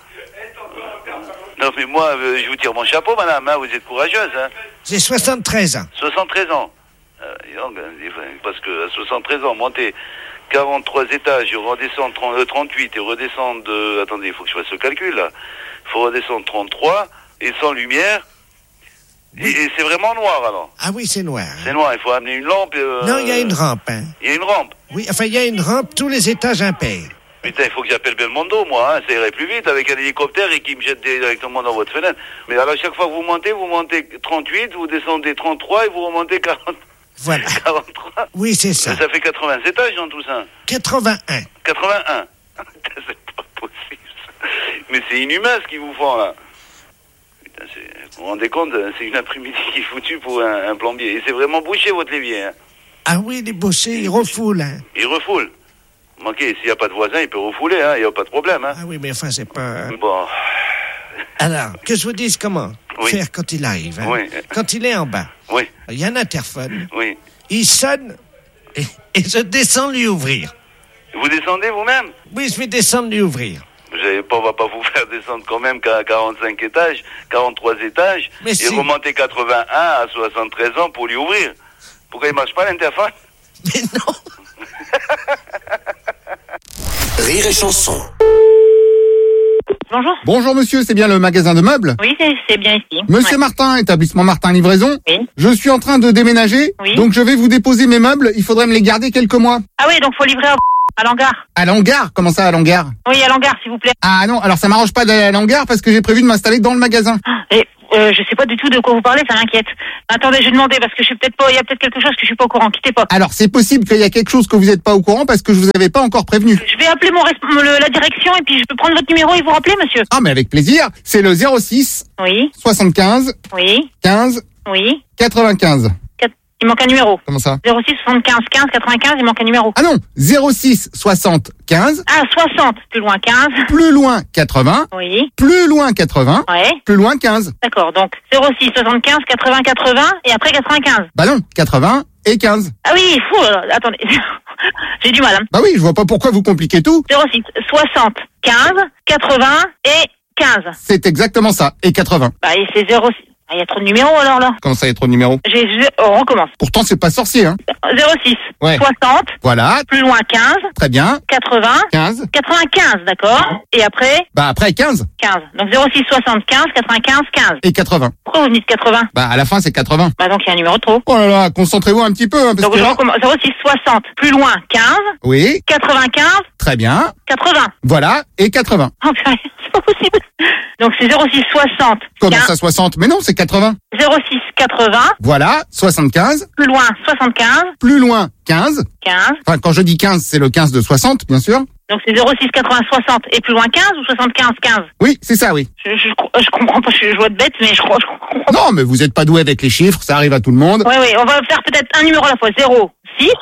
Non, mais moi, je vous tire mon chapeau, madame, hein. Vous êtes courageuse, hein. J'ai 73 ans. 73 ans. Parce que à 73 ans, monter 43 étages, redescendre 38 et redescendre... attendez, il faut que je fasse le calcul, là. Il faut redescendre 33 et sans lumière. Et c'est vraiment noir, alors? Ah oui, c'est noir. C'est noir, il faut amener une lampe. Non, il y a une rampe, hein. Il y a une rampe? Oui, enfin, il y a une rampe, tous les étages impairs. Putain, il faut que j'appelle Belmondo, moi, hein. Ça irait plus vite avec un hélicoptère et qu'il me jette directement dans votre fenêtre. Mais alors, chaque fois que vous montez 38, vous descendez 33 et vous remontez 40. Voilà. 43. Oui, c'est ça. Ça fait 80 étages dans tout ça. 81. 81. C'est pas possible. Mais c'est inhumain ce qu'ils vous font, là. Putain, vous vous rendez compte, c'est une après-midi qui est foutue pour un plombier. Et c'est vraiment bouché, votre l'évier, hein. Ah oui, les bouchers, ils refoulent, hein. Ils refoulent. Manqué, s'il n'y a pas de voisin, il peut refouler, hein. Il n'y a pas de problème, hein. Ah oui, mais enfin, c'est pas... Bon. Alors, que je vous dise comment faire quand il arrive, hein. Oui. Quand il est en bas. Oui. Il y a un interphone. Oui. Il sonne et je descends lui ouvrir. Vous descendez vous-même? Oui, je vais descendre lui ouvrir. On va pas vous faire descendre quand même qu'à 45 étages, 43 étages, mais et remonter 81 à 73 ans pour lui ouvrir. Pourquoi il marche pas l'interphone? Mais non. Rire et Chanson. Bonjour. Bonjour monsieur, c'est bien le magasin de meubles? Oui, c'est bien ici. Monsieur Martin, établissement Martin Livraison. Oui. Je suis en train de déménager, Oui. donc je vais vous déposer mes meubles. Il faudrait me les garder quelques mois. Ah oui, donc faut livrer à l'hangar. À l'hangar? Comment ça, à l'hangar? Oui, à l'hangar, s'il vous plaît. Ah non, alors ça m'arrange pas d'aller à l'hangar parce que j'ai prévu de m'installer dans le magasin. Et je sais pas du tout de quoi vous parlez, ça m'inquiète. Attendez, je vais demander parce que je suis peut-être pas. Il y a peut-être quelque chose que je suis pas au courant. Quittez pas. Alors c'est possible qu'il y a quelque chose que vous n'êtes pas au courant parce que je vous avais pas encore prévenu. Je vais appeler la direction et puis je peux prendre votre numéro et vous rappeler, monsieur. Ah mais avec plaisir, c'est le 06 Oui. 75 Oui. 15 Oui. 95. Il manque un numéro. Comment ça? 06 75 15 95, il manque un numéro. Ah non, 06 60 15. Ah, 60, plus loin 15. Plus loin 80. Oui. Plus loin 80. Ouais. Plus loin 15. D'accord, donc 06 75 80 80 et après 95. Bah non, 80 et 15. Ah oui, fou, attendez. J'ai du mal, hein. Bah oui, je vois pas pourquoi vous compliquez tout. 06 60 15 80 et 15. C'est exactement ça, et 80. Bah, et c'est 06. Ah, il y a trop de numéros alors là. Comment ça, il y a trop de numéros? On recommence. Pourtant, c'est pas sorcier, hein. 06 Ouais. 60. Voilà. Plus loin 15. Très bien. 80. 15. 95, d'accord. Et après? Bah après 15. 15. Donc 06 75 95 15. Et 80. Pourquoi vous me dites 80? Bah à la fin, c'est 80. Bah donc il y a un numéro de trop. Oh là là, concentrez-vous un petit peu, hein, parce Donc que je là... recommence. 06 60. Plus loin 15. Oui. 95. Très bien. 80. Voilà. Et 80. Oh putain, c'est pas possible. Donc c'est 06 60. Comment ça, 60? Mais non, c'est 80. 06 80. Voilà. 75. Plus loin 75. Plus loin 15. 15. Enfin, quand je dis 15, c'est le 15 de 60, bien sûr. Donc c'est 06 80 60 et plus loin 15 ou 75 15? Oui, c'est ça, oui. Je comprends pas, je vois de bête, mais je comprends. Non, mais vous êtes pas doué avec les chiffres, ça arrive à tout le monde. Oui, on va faire peut-être un numéro à la fois. 06.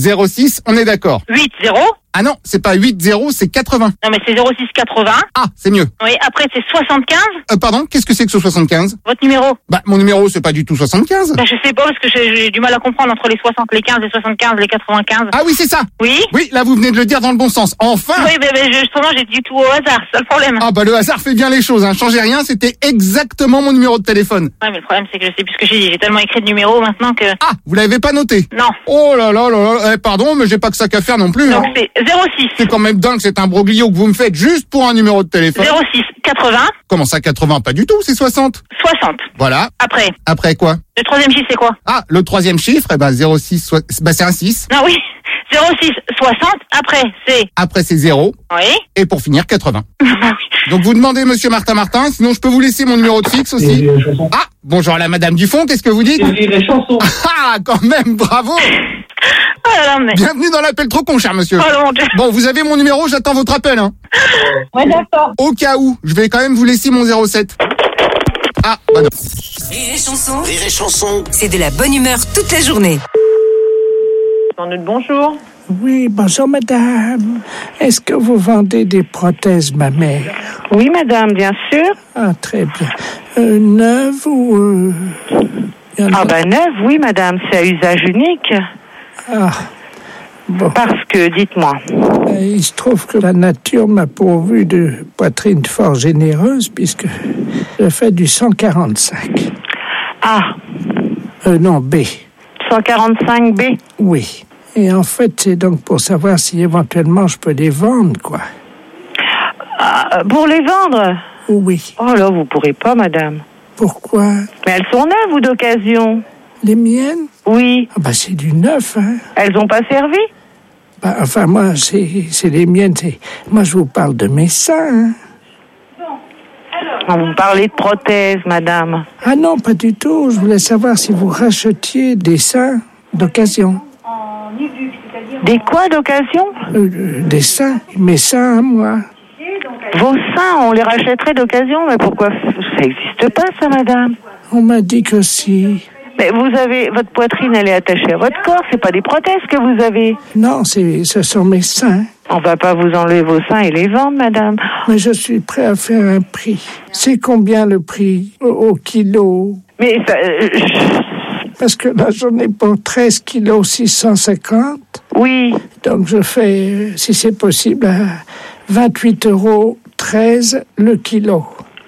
06, on est d'accord. 8 0. Ah non, c'est pas 80, c'est 80. Non, mais c'est 06 80. Ah, c'est mieux. Oui, après c'est 75. Pardon, qu'est-ce que c'est que ce 75? Votre numéro? Bah, mon numéro, c'est pas du tout 75. Bah, je sais pas, parce que j'ai du mal à comprendre entre les 60, les 15, les 75, les 95. Ah oui, c'est ça. Oui? Oui, là, vous venez de le dire dans le bon sens. Enfin! Oui, mais justement, j'ai dit tout au hasard, c'est ça le problème. Ah bah, le hasard fait bien les choses, hein. Changez rien, c'était exactement mon numéro de téléphone. Ouais, mais le problème, c'est que je sais plus ce que j'ai dit. J'ai tellement écrit de numéros maintenant que... Ah, vous l'avez pas noté? Non. Oh là là là là, pardon, mais j'ai pas que ça qu'à faire non plus. Donc hein. c'est 06. C'est quand même dingue, c'est un broglio que vous me faites juste pour un numéro de téléphone. 06 80. Comment ça, 80? Pas du tout, c'est 60. 60. Voilà. Après? Après quoi? Le troisième chiffre, c'est quoi? Ah, le troisième chiffre, eh ben 06, bah c'est un 6. Non, oui. 06 60. Après, c'est... Après, c'est 0. Oui. Et pour finir, 80. Donc vous demandez Monsieur Martin, sinon je peux vous laisser mon numéro de fixe aussi. Ah, bonjour à la Madame Dufond, qu'est-ce que vous dites? Ah, quand même, bravo. Oh, mais... Bienvenue dans l'appel trop con, cher monsieur. Oh, mon Dieu. Bon, vous avez mon numéro, j'attends votre appel. Hein. Ouais, d'accord. Au cas où, je vais quand même vous laisser mon 07. Ah, bah non. Rire et Chanson. C'est de la bonne humeur toute la journée. Bonjour. Oui, bonjour madame. Est-ce que vous vendez des prothèses mammaires? Oui, madame, bien sûr. Ah, très bien. Neuves ou... Ah ben neuve, oui, madame, c'est à usage unique. Ah, bon. Parce que, dites-moi. Il se trouve que la nature m'a pourvu de poitrine fort généreuse puisque je fais du 145. Ah. Non, B. 145B? Oui. Et en fait, c'est donc pour savoir si éventuellement je peux les vendre, quoi. Ah, pour les vendre? Oui. Oh là, vous pourrez pas, madame. Pourquoi? Mais elles sont neuves ou d'occasion? Les miennes? Oui. Ah bah c'est du neuf, hein. Elles ont pas servi? Bah, enfin, moi, c'est les miennes. Moi, je vous parle de mes seins, hein. Vous parlez de prothèses, madame. Ah non, pas du tout. Je voulais savoir si vous rachetiez des seins d'occasion. Des quoi d'occasion? Des seins. Mes seins à moi. Vos seins, on les rachèterait d'occasion? Mais pourquoi? Ça n'existe pas, ça, madame. On m'a dit que si. Mais vous avez... Votre poitrine, elle est attachée à votre corps. C'est pas des prothèses que vous avez. Non, ce sont mes seins. On va pas vous enlever vos seins et les vendre, madame. Mais je suis prêt à faire un prix. C'est combien le prix au kilo? Mais ça... Parce que là, j'en ai pour 13 kilos 650. Oui. Donc je fais, si c'est possible, à 28,13 € le kilo.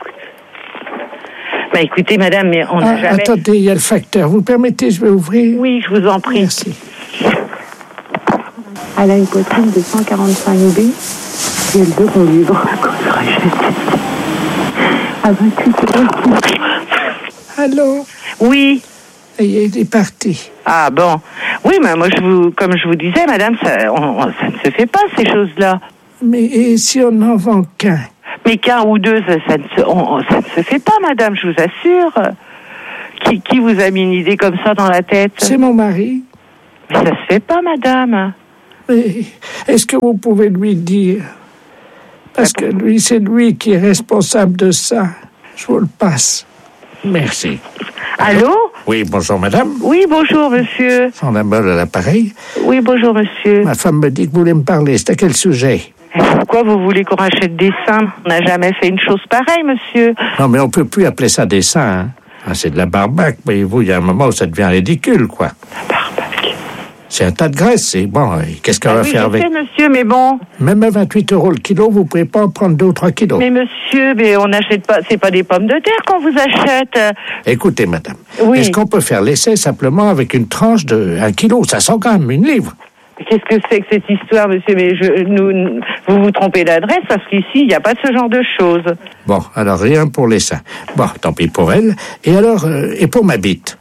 Bah écoutez, madame, mais on n'a jamais... Attendez, il y a le facteur. Vous permettez, je vais ouvrir? Oui, je vous en prie. Merci. Elle a une poitrine de 145B. ciel de mon livre quand je rachète. À 28 €. Allô? Oui. Et il est parti. Ah bon. Oui, mais moi, comme je vous disais, madame, ça ne se fait pas, ces choses-là. Mais et si on n'en vend qu'un? Mais qu'un ou deux, ça ne se fait pas, madame, je vous assure. Qui vous a mis une idée comme ça dans la tête? C'est mon mari. Mais ça se fait pas, madame. Mais est-ce que vous pouvez lui dire? Parce que c'est lui qui est responsable de ça. Je vous le passe. Merci. Allô? Oui, bonjour madame. Oui, bonjour monsieur. Sandra Moll à l'appareil. Oui, bonjour monsieur. Ma femme me dit que vous voulez me parler. C'est à quel sujet? Pourquoi vous voulez qu'on rachète des seins? On n'a jamais fait une chose pareille, monsieur. Non, mais on peut plus appeler ça des seins, hein. Ah, c'est de la barbaque. Voyez-vous, il y a un moment où ça devient ridicule, quoi. La barbaque. C'est un tas de graisse, c'est bon. Qu'est-ce qu'on va faire avec? Oui, je sais, monsieur, mais bon. Même à 28 € le kilo, vous pouvez pas en prendre 2 ou 3 kilos. Mais monsieur, on n'achète pas, c'est pas des pommes de terre qu'on vous achète. Écoutez, madame. Oui. Est-ce qu'on peut faire l'essai simplement avec une tranche de 1 kilo? Ça sent quand même une livre. Qu'est-ce que c'est que cette histoire, monsieur? Mais vous vous trompez d'adresse parce qu'ici, il n'y a pas de ce genre de choses. Bon, alors rien pour les seins. Bon, tant pis pour elle. Et alors, et pour ma bite?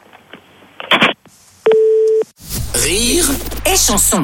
Rire et chanson.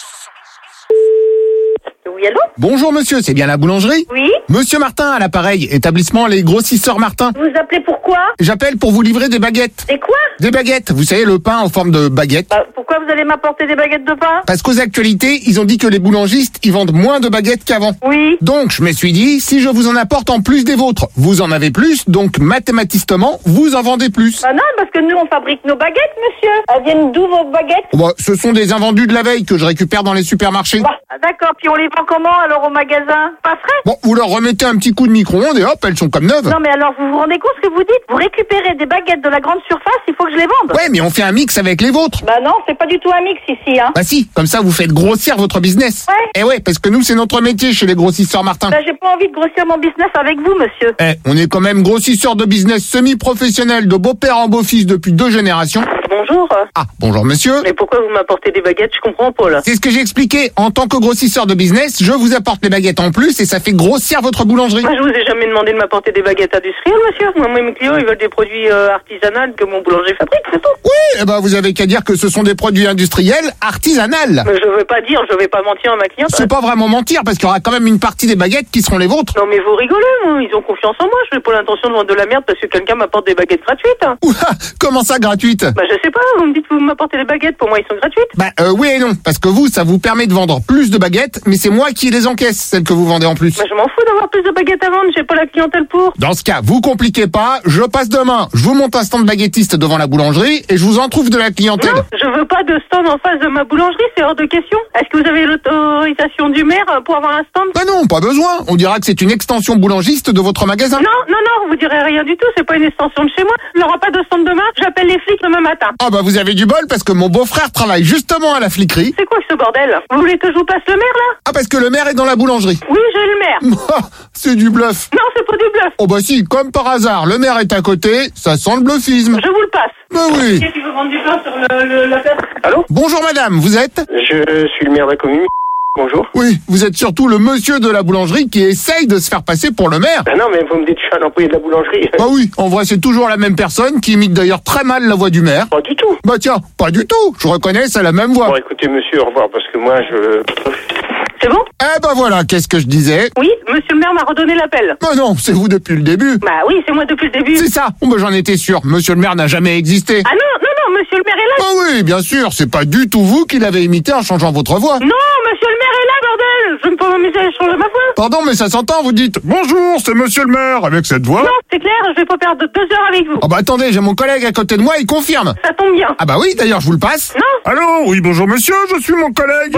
Oui, allô? Bonjour monsieur, c'est bien la boulangerie? Oui. Monsieur Martin à l'appareil, établissement Les Grossisseurs Martin. Vous appelez pourquoi? J'appelle pour vous livrer des baguettes. Des quoi? Des baguettes, vous savez, le pain en forme de baguette. Pourquoi vous allez m'apporter des baguettes de pain? Parce qu'aux actualités, ils ont dit que les boulangistes, ils vendent moins de baguettes qu'avant. Oui. Donc, je me suis dit, si je vous en apporte en plus des vôtres, vous en avez plus, donc mathématiquement, vous en vendez plus. Non, parce que nous, on fabrique nos baguettes, monsieur. Elles viennent d'où, vos baguettes? Ce sont des invendus de la veille que je récupère dans les supermarchés. D'accord, puis on les vend comment, alors, au magasin? Pas frais? Bon, vous leur remettez un petit coup de micro-ondes et hop, elles sont comme neuves. Non, mais alors, vous vous rendez compte ce que vous dites? Vous récupérez des baguettes de la grande surface, il faut que je les vende. Ouais, mais on fait un mix avec les vôtres. Non, c'est pas du tout un mix ici, hein. Bah si, comme ça vous faites grossir votre business. Ouais. Eh ouais, parce que nous c'est notre métier chez les grossisseurs Martin. J'ai pas envie de grossir mon business avec vous, monsieur. On est quand même grossisseurs de business semi-professionnels de beau-père en beau-fils depuis 2 générations. Bonjour. Ah, bonjour monsieur. Mais pourquoi vous m'apportez des baguettes? Je comprends pas, là. C'est ce que j'ai expliqué. En tant que grossisseur de business, je vous apporte les baguettes en plus et ça fait grossir votre boulangerie. Moi, je vous ai jamais demandé de m'apporter des baguettes industrielles, monsieur. Moi, mes clients, ils veulent des produits artisanaux que mon boulanger fabrique, c'est tout. Oui, vous avez qu'à dire que ce sont des produits industriels artisanales. Mais je vais pas mentir à ma cliente. C'est pas vraiment mentir parce qu'il y aura quand même une partie des baguettes qui seront les vôtres. Non, mais vous rigolez, moi. Ils ont confiance en moi. Je n'ai pas l'intention de vendre de la merde parce que quelqu'un m'apporte des baguettes gratuites. Ouah, comment ça gratuites? Je sais pas, vous me dites que vous m'apportez des baguettes, pour moi, ils sont gratuites. Oui et non, parce que vous, ça vous permet de vendre plus de baguettes, mais c'est moi qui les encaisse, celles que vous vendez en plus. Je m'en fous d'avoir plus de baguettes à vendre, j'ai pas la clientèle pour. Dans ce cas, vous compliquez pas, je passe demain, je vous monte un stand baguettiste devant la boulangerie et je vous en trouve de la clientèle. Non, je veux pas de stand en face de ma boulangerie, c'est hors de question. Est-ce que vous avez l'autorisation du maire pour avoir un stand? Non, pas besoin, on dira que c'est une extension boulangiste de votre magasin. Non, vous direz rien du tout, c'est pas une extension de chez moi. Il n'y aura pas de stand demain, j'appelle les flics demain matin. Ah vous avez du bol parce que mon beau-frère travaille justement à la fliquerie. C'est quoi ce bordel? Vous voulez que je vous passe le maire là? Ah parce que le maire est dans la boulangerie. Oui, j'ai le maire. C'est du bluff. Non, c'est pas du bluff. Si, comme par hasard, le maire est à côté, ça sent le bluffisme. Je vous le passe. Oui. Qui veut vendre du pain sur la place? Allô? Bonjour madame, vous êtes? Je suis le maire de la commune. Bonjour. Oui, vous êtes surtout le monsieur de la boulangerie qui essaye de se faire passer pour le maire. Non, mais vous me dites que je suis un employé de la boulangerie. Oui, en vrai c'est toujours la même personne qui imite d'ailleurs très mal la voix du maire. Pas du tout. Tiens, pas du tout. Je reconnais, c'est la même voix. Bon, écoutez monsieur, au revoir, parce que moi je... C'est bon? Voilà, qu'est-ce que je disais? Oui, monsieur le maire m'a redonné l'appel. Non, c'est vous depuis le début. Oui, c'est moi depuis le début. C'est ça. J'en étais sûr. Monsieur le maire n'a jamais existé. Ah non, monsieur le maire est là. Oui, bien sûr, c'est pas du tout vous qui l'avez imité en changeant votre voix. Non, monsieur le maire est là, bordel. Je ne peux pas m'amuser à changer ma voix. Pardon, mais ça s'entend, vous dites « Bonjour, c'est monsieur le maire » avec cette voix. Non, c'est clair, je vais pas perdre 2 heures avec vous. Attendez, j'ai mon collègue à côté de moi, il confirme. Ça tombe bien. Oui, d'ailleurs, je vous le passe. Non. Allô? Oui, bonjour monsieur, je suis mon collègue.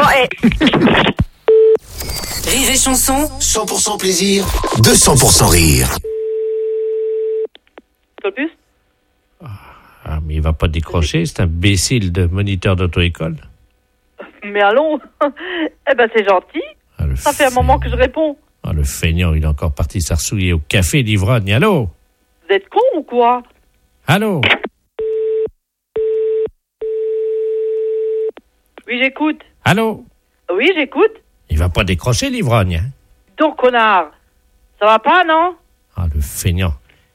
Rire et chanson, 100% plaisir, 200% rire. Pas plus? Mais il va pas décrocher, c'est un imbécile de moniteur d'auto-école. Mais allons. C'est gentil. Ça fait un moment que je réponds. Le feignant, il est encore parti s'arsouiller au café d'Ivrogne. Allô? Vous êtes con ou quoi? Allô? Oui, j'écoute. Allô? Oui, j'écoute. Il va pas décrocher l'Ivrogne, hein? donc, connard. Ça va pas, non? Ah, le feignant.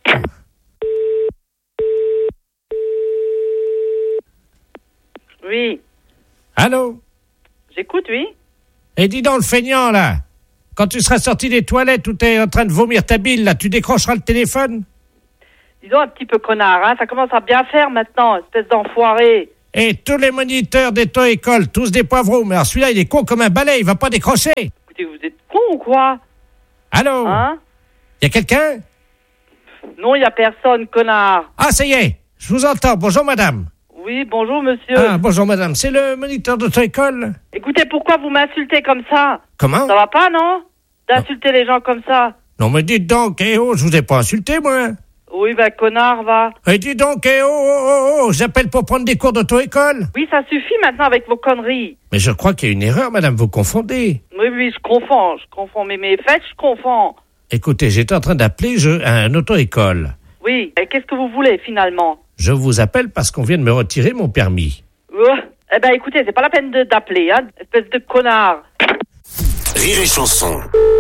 Oui. Allô? J'écoute, oui. Et dis donc, le feignant, là. Quand tu seras sorti des toilettes où t'es en train de vomir ta bile, là, tu décrocheras le téléphone? Dis donc un petit peu connard, hein. Ça commence à bien faire maintenant, espèce d'enfoiré. Et tous les moniteurs d'auto-école, tous des poivrons. Mais alors celui-là, il est con comme un balai, il va pas décrocher. Écoutez, vous êtes con ou quoi? Allô? Hein? Y a quelqu'un? Non, y a personne, connard. Ah, ça y est, je vous entends. Bonjour, madame. Oui, bonjour, monsieur. Ah, bonjour, madame. C'est le moniteur d'auto-école? Écoutez, pourquoi vous m'insultez comme ça? Comment? Ça va pas, non? D'insulter les gens comme ça. Non, mais dites donc, je vous ai pas insulté, moi. Oui, ben, connard, va. Et dites donc, j'appelle pour prendre des cours d'auto-école. Oui, ça suffit maintenant avec vos conneries. Mais je crois qu'il y a une erreur, madame, vous confondez. Oui, je confonds. Mais mes fêtes, je confonds. Écoutez, j'étais en train d'appeler un auto-école. Oui, et qu'est-ce que vous voulez, finalement? Je vous appelle parce qu'on vient de me retirer mon permis. Eh ben, écoutez, c'est pas la peine d'appeler, hein, espèce de connard. Rire et chanson.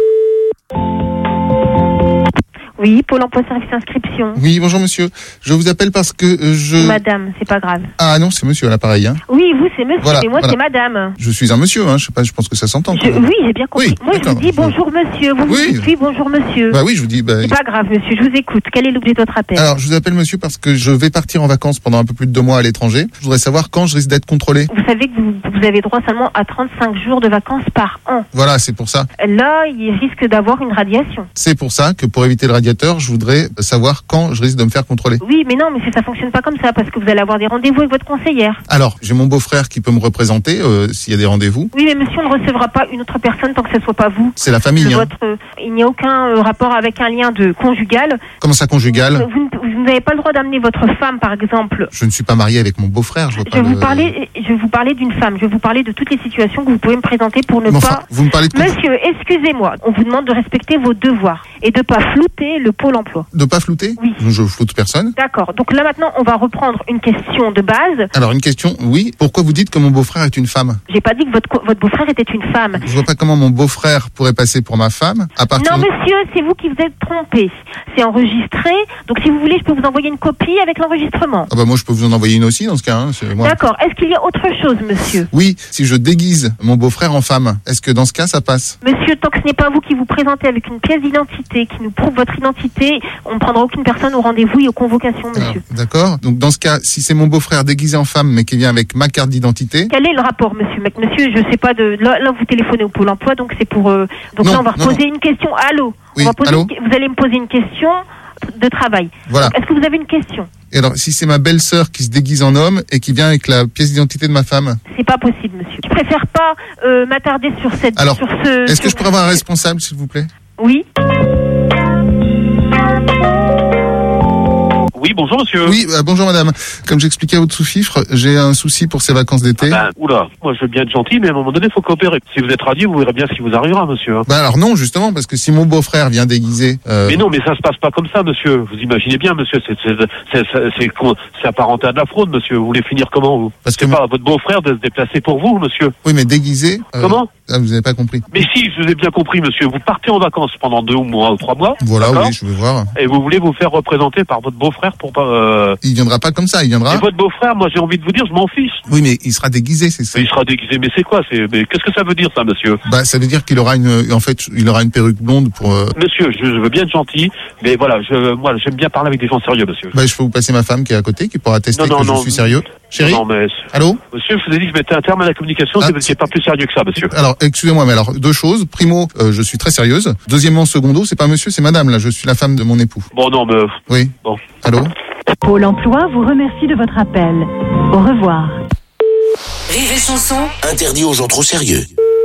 Oui, Pôle emploi service inscription. Oui, bonjour monsieur. Je vous appelle parce que je... Madame, c'est pas grave. Ah non, c'est monsieur à l'appareil. Hein. Oui, vous c'est monsieur, Voilà, mais moi voilà. c'est madame. Je suis un monsieur, hein. Je sais pas, je pense que ça s'entend. Oui, j'ai bien compris. Oui, moi je vous dis bonjour monsieur, vous me dites oui, bonjour monsieur. Bah oui, je vous dis... C'est pas grave monsieur, je vous écoute. Quel est l'objet de votre appel? Alors, je vous appelle monsieur parce que je vais partir en vacances pendant un peu plus de 2 mois à l'étranger. Je voudrais savoir quand je risque d'être contrôlé. Vous savez que vous avez droit seulement à 35 jours de vacances par an. Voilà, c'est pour ça. Là, il risque d'avoir une radiation. C'est pour ça que pour éviter le radiateur, je voudrais savoir quand je risque de me faire contrôler. Oui, mais non, mais ça fonctionne pas comme ça parce que vous allez avoir des rendez-vous avec votre conseillère. Alors, j'ai mon beau-frère qui peut me représenter s'il y a des rendez-vous. Oui, mais monsieur, on ne recevra pas une autre personne tant que ce soit pas vous. C'est la famille. Hein. Il n'y a aucun rapport avec un lien de conjugal. Comment ça, conjugal? Vous n'avez pas le droit d'amener votre femme, par exemple. Je ne suis pas marié avec mon beau-frère. Je vais vous parler d'une femme. Je vais vous parler de toutes les situations que vous pouvez me présenter pour ne enfin, pas... Vous me parlez de... Monsieur, excusez-moi. On vous demande de respecter vos devoirs et de pas flouter le Pôle emploi. De pas flouter? Oui. Je floute personne. D'accord. Donc là, maintenant, on va reprendre une question de base. Alors, une question, oui. Pourquoi vous dites que mon beau-frère est une femme? J'ai pas dit que votre beau-frère était une femme. Je vois pas comment mon beau-frère pourrait passer pour ma femme à partir... Non, monsieur, c'est vous qui vous êtes trompé. C'est enregistré. Donc, si vous voulez, je peux vous envoyer une copie avec l'enregistrement. Ah bah moi, je peux vous en envoyer une aussi, dans ce cas. Hein, D'accord. Est-ce qu'il y a autre chose, monsieur? Oui, si je déguise mon beau-frère en femme, est-ce que dans ce cas, ça passe? Monsieur, tant que ce n'est pas vous qui vous présentez avec une pièce d'identité qui nous prouve votre identité, on ne prendra aucune personne au rendez-vous et aux convocations, monsieur. D'accord. Donc, dans ce cas, si c'est mon beau-frère déguisé en femme, mais qui vient avec ma carte d'identité... Quel est le rapport, monsieur? Monsieur, je sais pas de... Là, vous téléphonez au Pôle emploi, donc c'est pour... Donc là, on va poser une question. Allô? Oui, allô? Vous allez me poser une question de travail. Voilà. Est-ce que vous avez une question? Et alors, si c'est ma belle-sœur qui se déguise en homme et qui vient avec la pièce d'identité de ma femme? C'est pas possible, monsieur. Je préfère pas m'attarder sur cette... Alors, sur ce, est-ce que je pourrais avoir un responsable, s'il vous plaît? Oui. Oui, bonjour monsieur. Oui, bonjour madame. Comme j'expliquais à votre sous-fifre, j'ai un souci pour ces vacances d'été. Oula, moi je veux bien être gentil, mais à un moment donné, il faut coopérer. Si vous êtes radieux, vous verrez bien ce qui vous arrivera, monsieur. Alors non, justement, parce que si mon beau-frère vient déguisé... Mais non, mais ça se passe pas comme ça, monsieur. Vous imaginez bien, monsieur, c'est apparenté à de la fraude, monsieur. Vous voulez finir comment, vous? Parce que pas à votre beau-frère de se déplacer pour vous, monsieur. Oui, mais déguisé... Comment? Vous n'avez pas compris. Mais si, je vous ai bien compris, monsieur. Vous partez en vacances pendant 2 mois ou 3 mois. Voilà, oui, je vais voir. Et vous voulez vous faire représenter par votre beau-frère pour pas... Il viendra pas comme ça, il viendra... Et votre beau-frère, moi j'ai envie de vous dire, je m'en fiche. Oui, mais il sera déguisé, c'est ça. Il sera déguisé, mais c'est quoi? Mais qu'est-ce que ça veut dire, ça, monsieur? Ça veut dire qu'il aura une perruque blonde pour... Monsieur, je veux bien être gentil, mais voilà, moi j'aime bien parler avec des gens sérieux, monsieur. Je peux vous passer ma femme qui est à côté, qui pourra attester que je suis sérieux. Chérie? Non, mais... Allô? Monsieur, je vous ai dit que je mettais un terme à la communication, si vous n'étiez pas plus sérieux que ça, monsieur. Alors, excusez-moi, mais alors, 2 choses. Primo, je suis très sérieuse. Deuxièmement, secondo, c'est pas monsieur, c'est madame, là. Je suis la femme de mon époux. Bon, non, mais... Oui. Bon. Allô? Pôle emploi vous remercie de votre appel. Au revoir. Rire et chanson, interdit aux gens trop sérieux.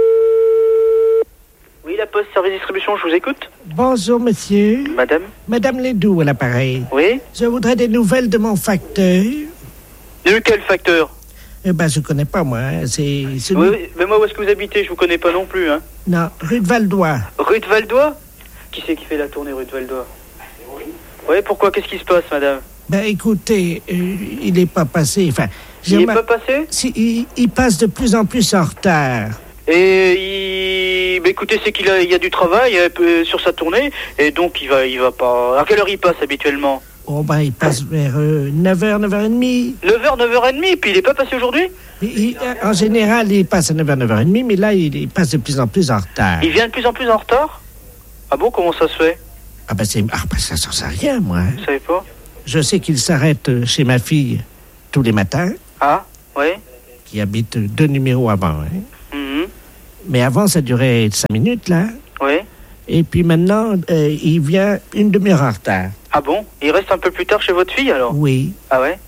Oui, la Poste Service Distribution, je vous écoute. Bonjour, monsieur. Madame? Madame Ledoux à l'appareil. Oui? Je voudrais des nouvelles de mon facteur. De quel facteur? Je connais pas, moi. C'est celui... Oui, mais moi, où est-ce que vous habitez? Je vous connais pas non plus, hein. Non, rue de Valdois. Rue de Valdois? Qui c'est qui fait la tournée rue de Valdois? Oui, pourquoi? Qu'est-ce qui se passe, madame? Écoutez, il est pas passé. Enfin, il n'est pas passé? Si, il passe de plus en plus en retard. Et mais écoutez, c'est qu'il y a du travail sur sa tournée, et donc il va pas... À quelle heure il passe habituellement? Oh ben, il passe vers 9h, 9h30. 9h, 9h30, puis il est pas passé aujourd'hui? En général, il passe à 9h, 9h30, mais là, il passe de plus en plus en retard. Il vient de plus en plus en retard? Ah bon, comment ça se fait? Ah ben, ça s'en sait rien, moi. Vous savez pas? Je sais qu'il s'arrête chez ma fille tous les matins. Ah, oui. Qui habite 2 numéros avant, hein. Mm-hmm. Mais avant, ça durait 5 minutes, là. Oui. Et puis maintenant, il vient une demi-heure en retard. Ah bon? Il reste un peu plus tard chez votre fille, alors? Oui. Ah ouais?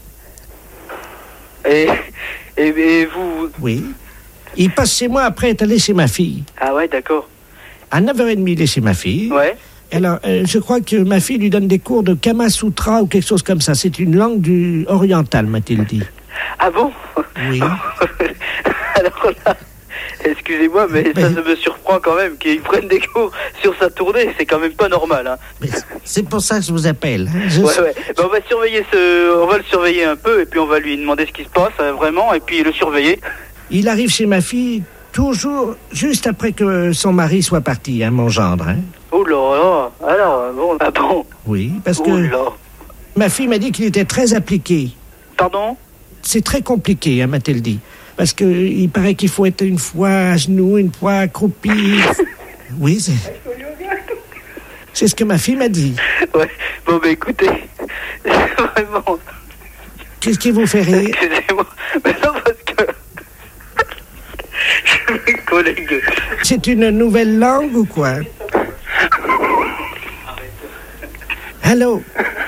Et vous... Oui. Il passe chez moi après être allé chez ma fille. Ah ouais, d'accord. À 9h30, il est chez ma fille. Ouais. Alors, je crois que ma fille lui donne des cours de Kama Sutra ou quelque chose comme ça. C'est une langue orientale, m'a-t-il dit. Ah bon? Oui. Alors là... Excusez-moi, mais ça me surprend quand même qu'il prenne des cours sur sa tournée. C'est quand même pas normal. Hein. Mais c'est pour ça que je vous appelle. Hein. Ouais. Ben, on va le surveiller un peu et puis on va lui demander ce qui se passe vraiment et puis le surveiller. Il arrive chez ma fille toujours juste après que son mari soit parti, hein, mon gendre. Hein. Oh là là. Alors, bon. Ah bon? Oui, parce que ma fille m'a dit qu'il était très appliqué. Pardon? C'est très compliqué, hein, m'a-t-elle dit. Parce qu'il paraît qu'il faut être une fois à genoux, une fois accroupi. Oui, c'est ce que ma fille m'a dit. Ouais, bon, ben écoutez, vraiment... Qu'est-ce qui vous fait rire? Excusez-moi, mais non, parce que... Mes collègues... C'est une nouvelle langue ou quoi? Allô?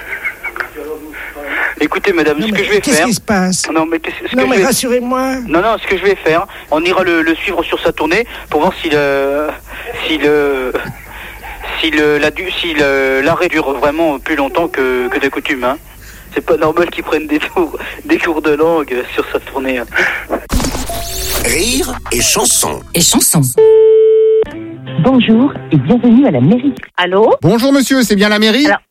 Écoutez, madame, ce que je vais faire... Qu'est-ce qui se passe? Non, mais rassurez-moi. Non, ce que je vais faire, on ira le suivre sur sa tournée pour voir si l'arrêt dure vraiment plus longtemps que de coutume. Hein. C'est pas normal qu'il prenne des cours de langue sur sa tournée. Hein. Rire et chanson. Bonjour et bienvenue à la mairie. Allô? Bonjour monsieur, c'est bien la mairie? Alors,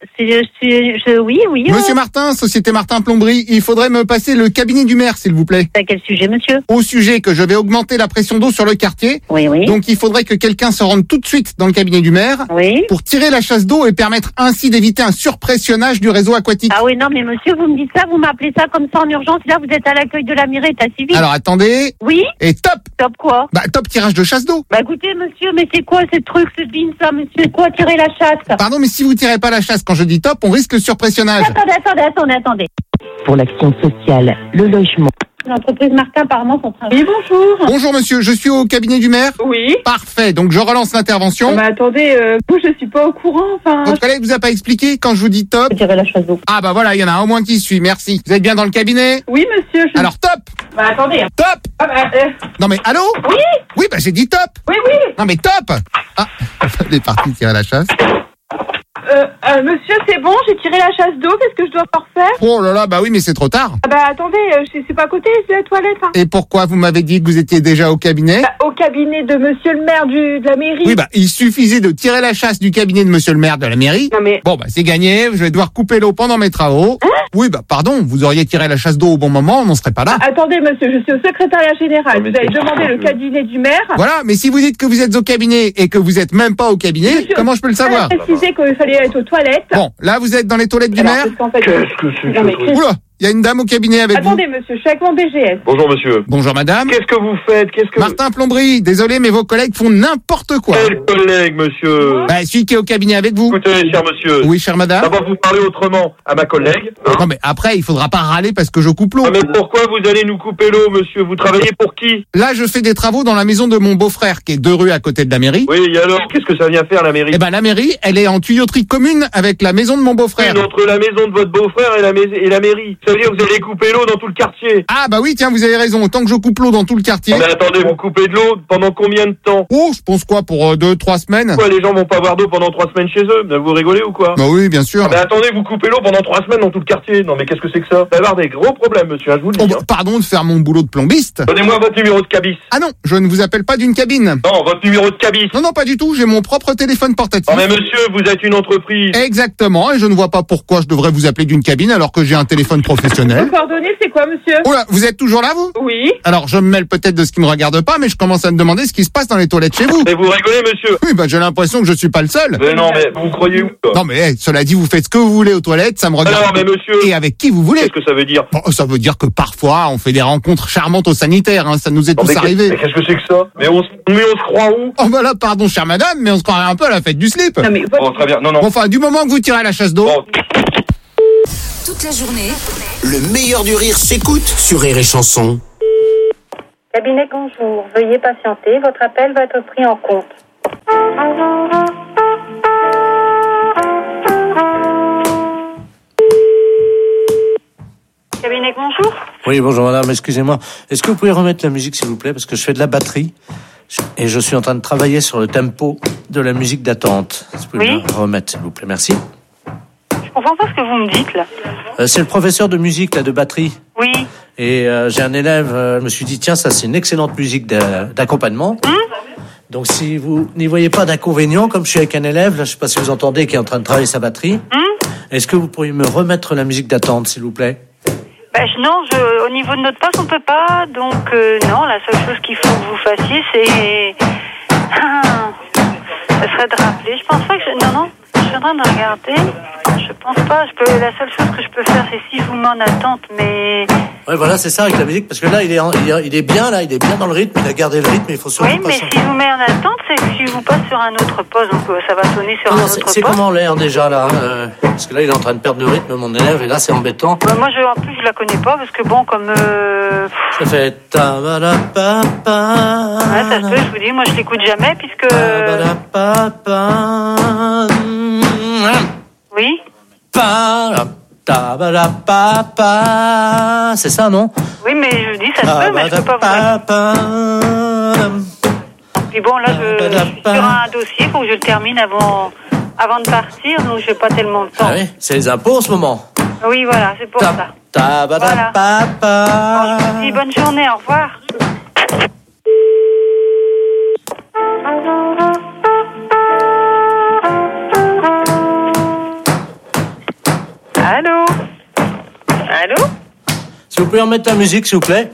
oui. Monsieur Martin, Société Martin Plomberie, il faudrait me passer le cabinet du maire, s'il vous plaît. À quel sujet, monsieur? Au sujet que je vais augmenter la pression d'eau sur le quartier. Oui. Donc il faudrait que quelqu'un se rende tout de suite dans le cabinet du maire. Oui. Pour tirer la chasse d'eau et permettre ainsi d'éviter un surpressionnage du réseau aquatique. Ah oui, non, mais monsieur, vous me dites ça, vous m'appelez ça comme ça en urgence. Là, vous êtes à l'accueil de la mairie, état civil. Alors attendez. Oui. Et top. Top quoi? Bah top tirage de chasse d'eau. Bah écoutez, monsieur, mais c'est quoi ce truc, ce bin, ça, monsieur? Quoi, tirer la chasse? Pardon, mais si vous tirez pas la chasse quand je dis top, on risque le surpressionnage. Attendez. Pour l'action sociale, le logement. L'entreprise Martin, apparemment, sont très... Oui, bonjour. Bonjour, monsieur. Je suis au cabinet du maire. Oui. Parfait. Donc, je relance l'intervention. Mais attendez, moi, je suis pas au courant, enfin... Votre collègue vous a pas expliqué quand je vous dis top? Tirer la chasse d'eau. Ah, bah voilà, il y en a un au moins qui suit. Merci. Vous êtes bien dans le cabinet? Oui, monsieur. Alors, top. Bah, attendez. Top. Ah, bah, Non, mais allô? Oui. Oui, bah, j'ai dit top. Oui. Non, mais top. Ah, elle est partie tirer la chasse. Monsieur, c'est bon, j'ai tiré la chasse d'eau, qu'est-ce que je dois encore faire? Oh là là, bah oui, mais c'est trop tard. Ah bah attendez, c'est pas à côté, c'est la toilette. Hein. Et pourquoi vous m'avez dit que vous étiez déjà au cabinet? Au cabinet de monsieur le maire de la mairie. Oui, bah il suffisait de tirer la chasse du cabinet de monsieur le maire de la mairie. Non mais... Bon, bah c'est gagné, je vais devoir couper l'eau pendant mes travaux. Hein? Oui, bah pardon, vous auriez tiré la chasse d'eau au bon moment, on n'en serait pas là. Attendez monsieur, je suis au secrétariat général, vous avez demandé le cabinet du maire. Voilà, mais si vous dites que vous êtes au cabinet et que vous êtes même pas au cabinet, monsieur, comment je peux le savoir? J'ai précisé qu'il fallait être aux toilettes. Bon, là vous êtes dans les toilettes du maire? Qu'est-ce que c'est? Oula, il y a une dame au cabinet avec vous. Attendez monsieur, je suis avec mon DGS. Bonjour monsieur. Bonjour madame. Qu'est-ce que vous faites? Martin Plomberie, désolé mais vos collègues font n'importe quoi. Quel collègue monsieur? Bah celui qui est au cabinet avec vous. Écoutez cher monsieur. Oui chère madame. D'abord vous parlez autrement à ma collègue. Hein? Non mais après il faudra pas râler parce que je coupe l'eau. Ah, mais pourquoi vous allez nous couper l'eau monsieur? Vous travaillez pour qui? Là je fais des travaux dans la maison de mon beau-frère qui est 2 rues à côté de la mairie. Oui et alors qu'est-ce que ça vient faire la mairie? Eh ben la mairie elle est en tuyauterie commune avec la maison de mon beau-frère. Entre la maison de votre beau-frère et la mairie. Ça veut dire que vous allez couper l'eau dans tout le quartier. Ah bah oui tiens vous avez raison, autant que je coupe l'eau dans tout le quartier. Mais attendez, vous coupez de l'eau pendant combien de temps? Oh je pense quoi pour 2-3 semaines. Quoi, les gens vont pas avoir d'eau pendant 3 semaines chez eux? Vous rigolez ou quoi? Bah oui bien sûr. Mais attendez, vous coupez l'eau pendant 3 semaines dans tout le quartier. Non mais qu'est-ce que c'est que ça? Vous allez avoir des gros problèmes monsieur, je vous le dis. Oh, bah, pardon de faire mon boulot de plombiste. Donnez-moi votre numéro de cabis. Ah non, je ne vous appelle pas d'une cabine. Non, votre numéro de cabis. Non pas du tout, j'ai mon propre téléphone portatif. Oh mais monsieur, vous êtes une entreprise. Exactement, et je ne vois pas pourquoi je devrais vous appeler d'une cabine alors que j'ai un téléphone professionnel. professionnel. Vos coordonnées, c'est quoi, monsieur? Oula, vous êtes toujours là, vous? Oui. Alors, je me mêle peut-être de ce qui ne me regarde pas, mais je commence à me demander ce qui se passe dans les toilettes chez vous. Mais vous rigolez, monsieur? Oui, j'ai l'impression que je suis pas le seul. Mais non, mais vous croyez où, quoi? Non, mais cela dit, vous faites ce que vous voulez aux toilettes, ça me regarde. Alors, mais monsieur... Et avec qui vous voulez. Qu'est-ce que ça veut dire? Bon, ça veut dire que parfois, on fait des rencontres charmantes au sanitaire, hein, ça nous est tous arrivé. Mais qu'est-ce que c'est que ça? Mais on se croit où? Oh, bah là, pardon, chère madame, mais on se croirait un peu à la fête du slip. Non, mais... Bon, très bien, non. Bon, enfin, du moment que vous tirez à la chasse d'eau... Bon. Toute la journée, Le meilleur du rire s'écoute sur Rire et Chanson. Cabinet, bonjour. Veuillez patienter. Votre appel va être pris en compte. Cabinet, bonjour. Oui, bonjour madame, excusez-moi. Est-ce que vous pouvez remettre la musique s'il vous plaît? Parce que je fais de la batterie et je suis en train de travailler sur le tempo de la musique d'attente. Est-ce que vous pouvez me remettre s'il vous plaît? Merci. Je comprends pas ce que vous me dites là. C'est le professeur de musique là, de batterie. Oui. Et j'ai un élève, je me suis dit tiens, ça c'est une excellente musique d'accompagnement. Donc si vous n'y voyez pas d'inconvénient, comme je suis avec un élève, là, je sais pas si vous entendez, qui est en train de travailler sa batterie, est-ce que vous pourriez me remettre la musique d'attente s'il vous plaît? Non, au niveau de notre poste, on peut pas. Donc, non, la seule chose qu'il faut que vous fassiez, c'est... ça serait de rappeler. Je pense pas que... Non, je suis en train de regarder. Je pense pas. La seule chose que je peux faire, c'est si je vous mets en attente, mais... Ouais, voilà, c'est ça avec la musique, parce que là, il est bien, là, il est bien dans le rythme, il a gardé le rythme, il faut surtout pas... Oui, mais si je vous mets en attente, c'est que si je vous passe sur un autre poste, donc ça va sonner sur un autre poste. C'est comment l'air déjà, là parce que là, il est en train de perdre le rythme, mon élève, et là, c'est embêtant. Moi, en plus, je la connais pas, parce que bon, comme... Ça fait... Ouais, ça se peut, je vous dis, moi, je l'écoute jamais, puisque... Oui. C'est ça, non? Oui, mais je dis, ça se peut, mais je peux pas vous... Puis bon, là, je suis sur un dossier, faut que je le termine avant de partir, donc j'ai pas tellement de temps. Ah oui, c'est les impôts en ce moment. Oui, voilà, c'est pour ça. Voilà. Bon, je vous dis bonne journée, au revoir. Allô? Allô? Si vous pouvez remettre la musique, s'il vous plaît.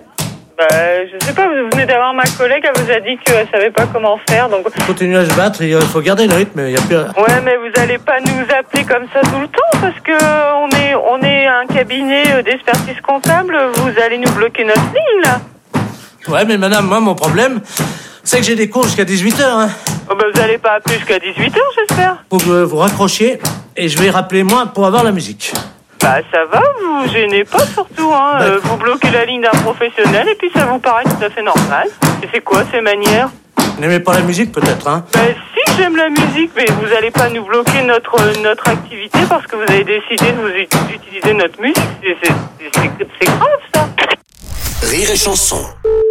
Je sais pas, vous venez d'avoir ma collègue, elle vous a dit qu'elle savait pas comment faire, donc... Continuez à se battre, il faut garder le rythme, il y a plus... Ouais, mais vous allez pas nous appeler comme ça tout le temps, parce que on est un cabinet d'expertise comptable, vous allez nous bloquer notre ligne, là. Ouais, mais madame, moi, mon problème, c'est que j'ai des cours jusqu'à 18h, hein. Oh, vous allez pas appeler jusqu'à 18h, j'espère. Faut que vous raccrochiez, et je vais rappeler moi pour avoir la musique. Ça va, vous gênez pas surtout, hein. Vous bloquez la ligne d'un professionnel et puis ça vous paraît tout à fait normal. Et c'est quoi ces manières? Vous n'aimez pas la musique peut-être, hein? Si, j'aime la musique, mais vous allez pas nous bloquer notre activité parce que vous avez décidé d'utiliser notre musique. C'est grave, ça. Rire et Chanson.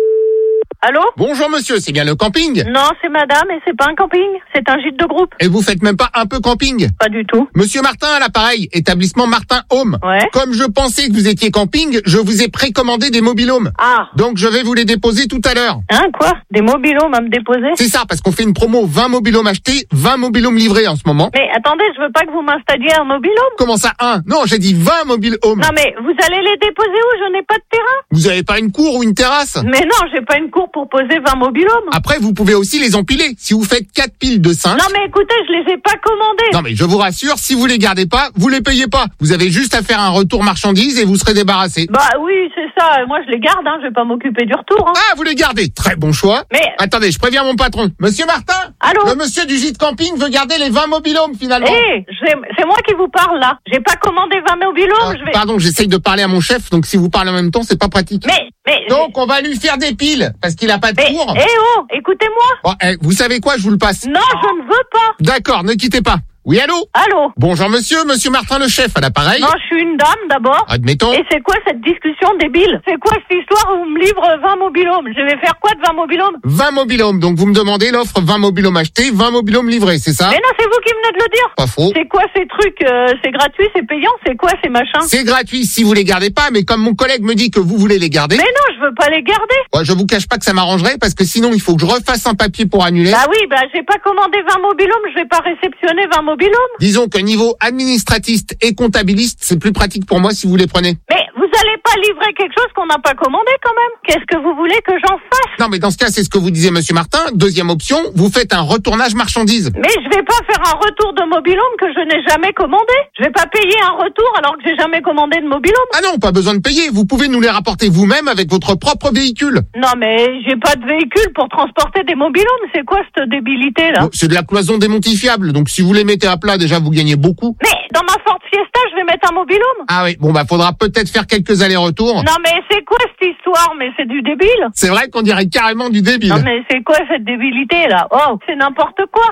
Allô? Bonjour monsieur, c'est bien le camping? Non, c'est madame et c'est pas un camping, c'est un gîte de groupe. Et vous faites même pas un peu camping? Pas du tout. Monsieur Martin à l'appareil, établissement Martin Home. Ouais. Comme je pensais que vous étiez camping, je vous ai précommandé des mobil-homes. Ah. Donc je vais vous les déposer tout à l'heure. Hein, quoi? Des mobil-homes à me déposer? C'est ça, parce qu'on fait une promo 20 mobil-homes achetés, 20 mobil-homes livrés en ce moment. Mais attendez, je veux pas que vous m'installiez un mobil-home. Comment ça, un? Non, j'ai dit 20 mobil-homes. Non mais, vous allez les déposer où? Je n'ai pas de terrain. Vous avez pas une cour ou une terrasse? Mais non, j'ai pas une cour pour poser 20 mobil-homes. Après, vous pouvez aussi les empiler. Si vous faites 4 piles de 5... Non mais écoutez, je les ai pas commandés. Non mais je vous rassure, si vous les gardez pas, vous les payez pas. Vous avez juste à faire un retour marchandise et vous serez débarrassé. Oui, c'est ça. Moi, je les garde, hein. Je vais pas m'occuper du retour, hein. Ah, vous les gardez. Très bon choix. Mais... Attendez, je préviens mon patron. Monsieur Martin? Allô? Le monsieur du gîte camping veut garder les 20 mobil-homes, finalement. C'est moi qui vous parle, là. J'ai pas commandé 20 mobil-homes, Pardon, j'essaye de parler à mon chef, donc si vous parlez en même temps, c'est pas pratique. Donc, on va lui faire des piles, parce qu'il a pas de cours. Écoutez-moi. Vous savez quoi, je vous le passe. Non, je ne veux pas. D'accord, ne quittez pas. Oui, allô? Allô? Bonjour monsieur Martin le chef à l'appareil. Non, je suis une dame d'abord. Admettons. Et c'est quoi cette discussion débile? C'est quoi cette histoire où on me livre 20 mobil-homes? Je vais faire quoi de 20 mobil-homes? 20 mobil-homes, donc vous me demandez l'offre 20 mobil-homes achetés, 20 mobil-homes livrés, c'est ça? Mais non, c'est vous qui venez de le dire. Pas faux. C'est quoi ces trucs? C'est gratuit, c'est payant, c'est quoi ces machins? C'est gratuit si vous les gardez pas, mais comme mon collègue me dit que vous voulez les garder... Mais non, je veux pas les garder. Ouais, je vous cache pas que ça m'arrangerait, parce que sinon il faut que je refasse un papier pour annuler. J'ai pas commandé 20 mobil-homes, je vais pas réceptionner 20 mobil-homes. Disons que niveau administratiste et comptabiliste, c'est plus pratique pour moi si vous les prenez. Mais vous allez pas livrer quelque chose qu'on n'a pas commandé quand même. Qu'est-ce que vous voulez que j'en fasse? Non, mais dans ce cas, c'est ce que vous disiez, monsieur Martin. Deuxième option, vous faites un retournage marchandise. Mais je vais pas faire un retour de mobil-home que je n'ai jamais commandé. Je vais pas payer un retour alors que j'ai jamais commandé de mobil-home. Ah non, pas besoin de payer. Vous pouvez nous les rapporter vous-même avec votre propre véhicule. Non, mais j'ai pas de véhicule pour transporter des mobil-homes. C'est quoi cette débilité là? Bon, c'est de la cloison démontifiable. Donc si vous les mettez à plat, déjà vous gagnez beaucoup. Mais dans ma Ford Fiesta, je vais mettre un mobil-home. Ah oui, bon faudra peut-être faire quelques allers-retours. Non mais c'est quoi cette histoire? Mais c'est du débile. C'est vrai qu'on dirait carrément du débile. Non mais c'est quoi cette débilité là? Oh, c'est n'importe quoi.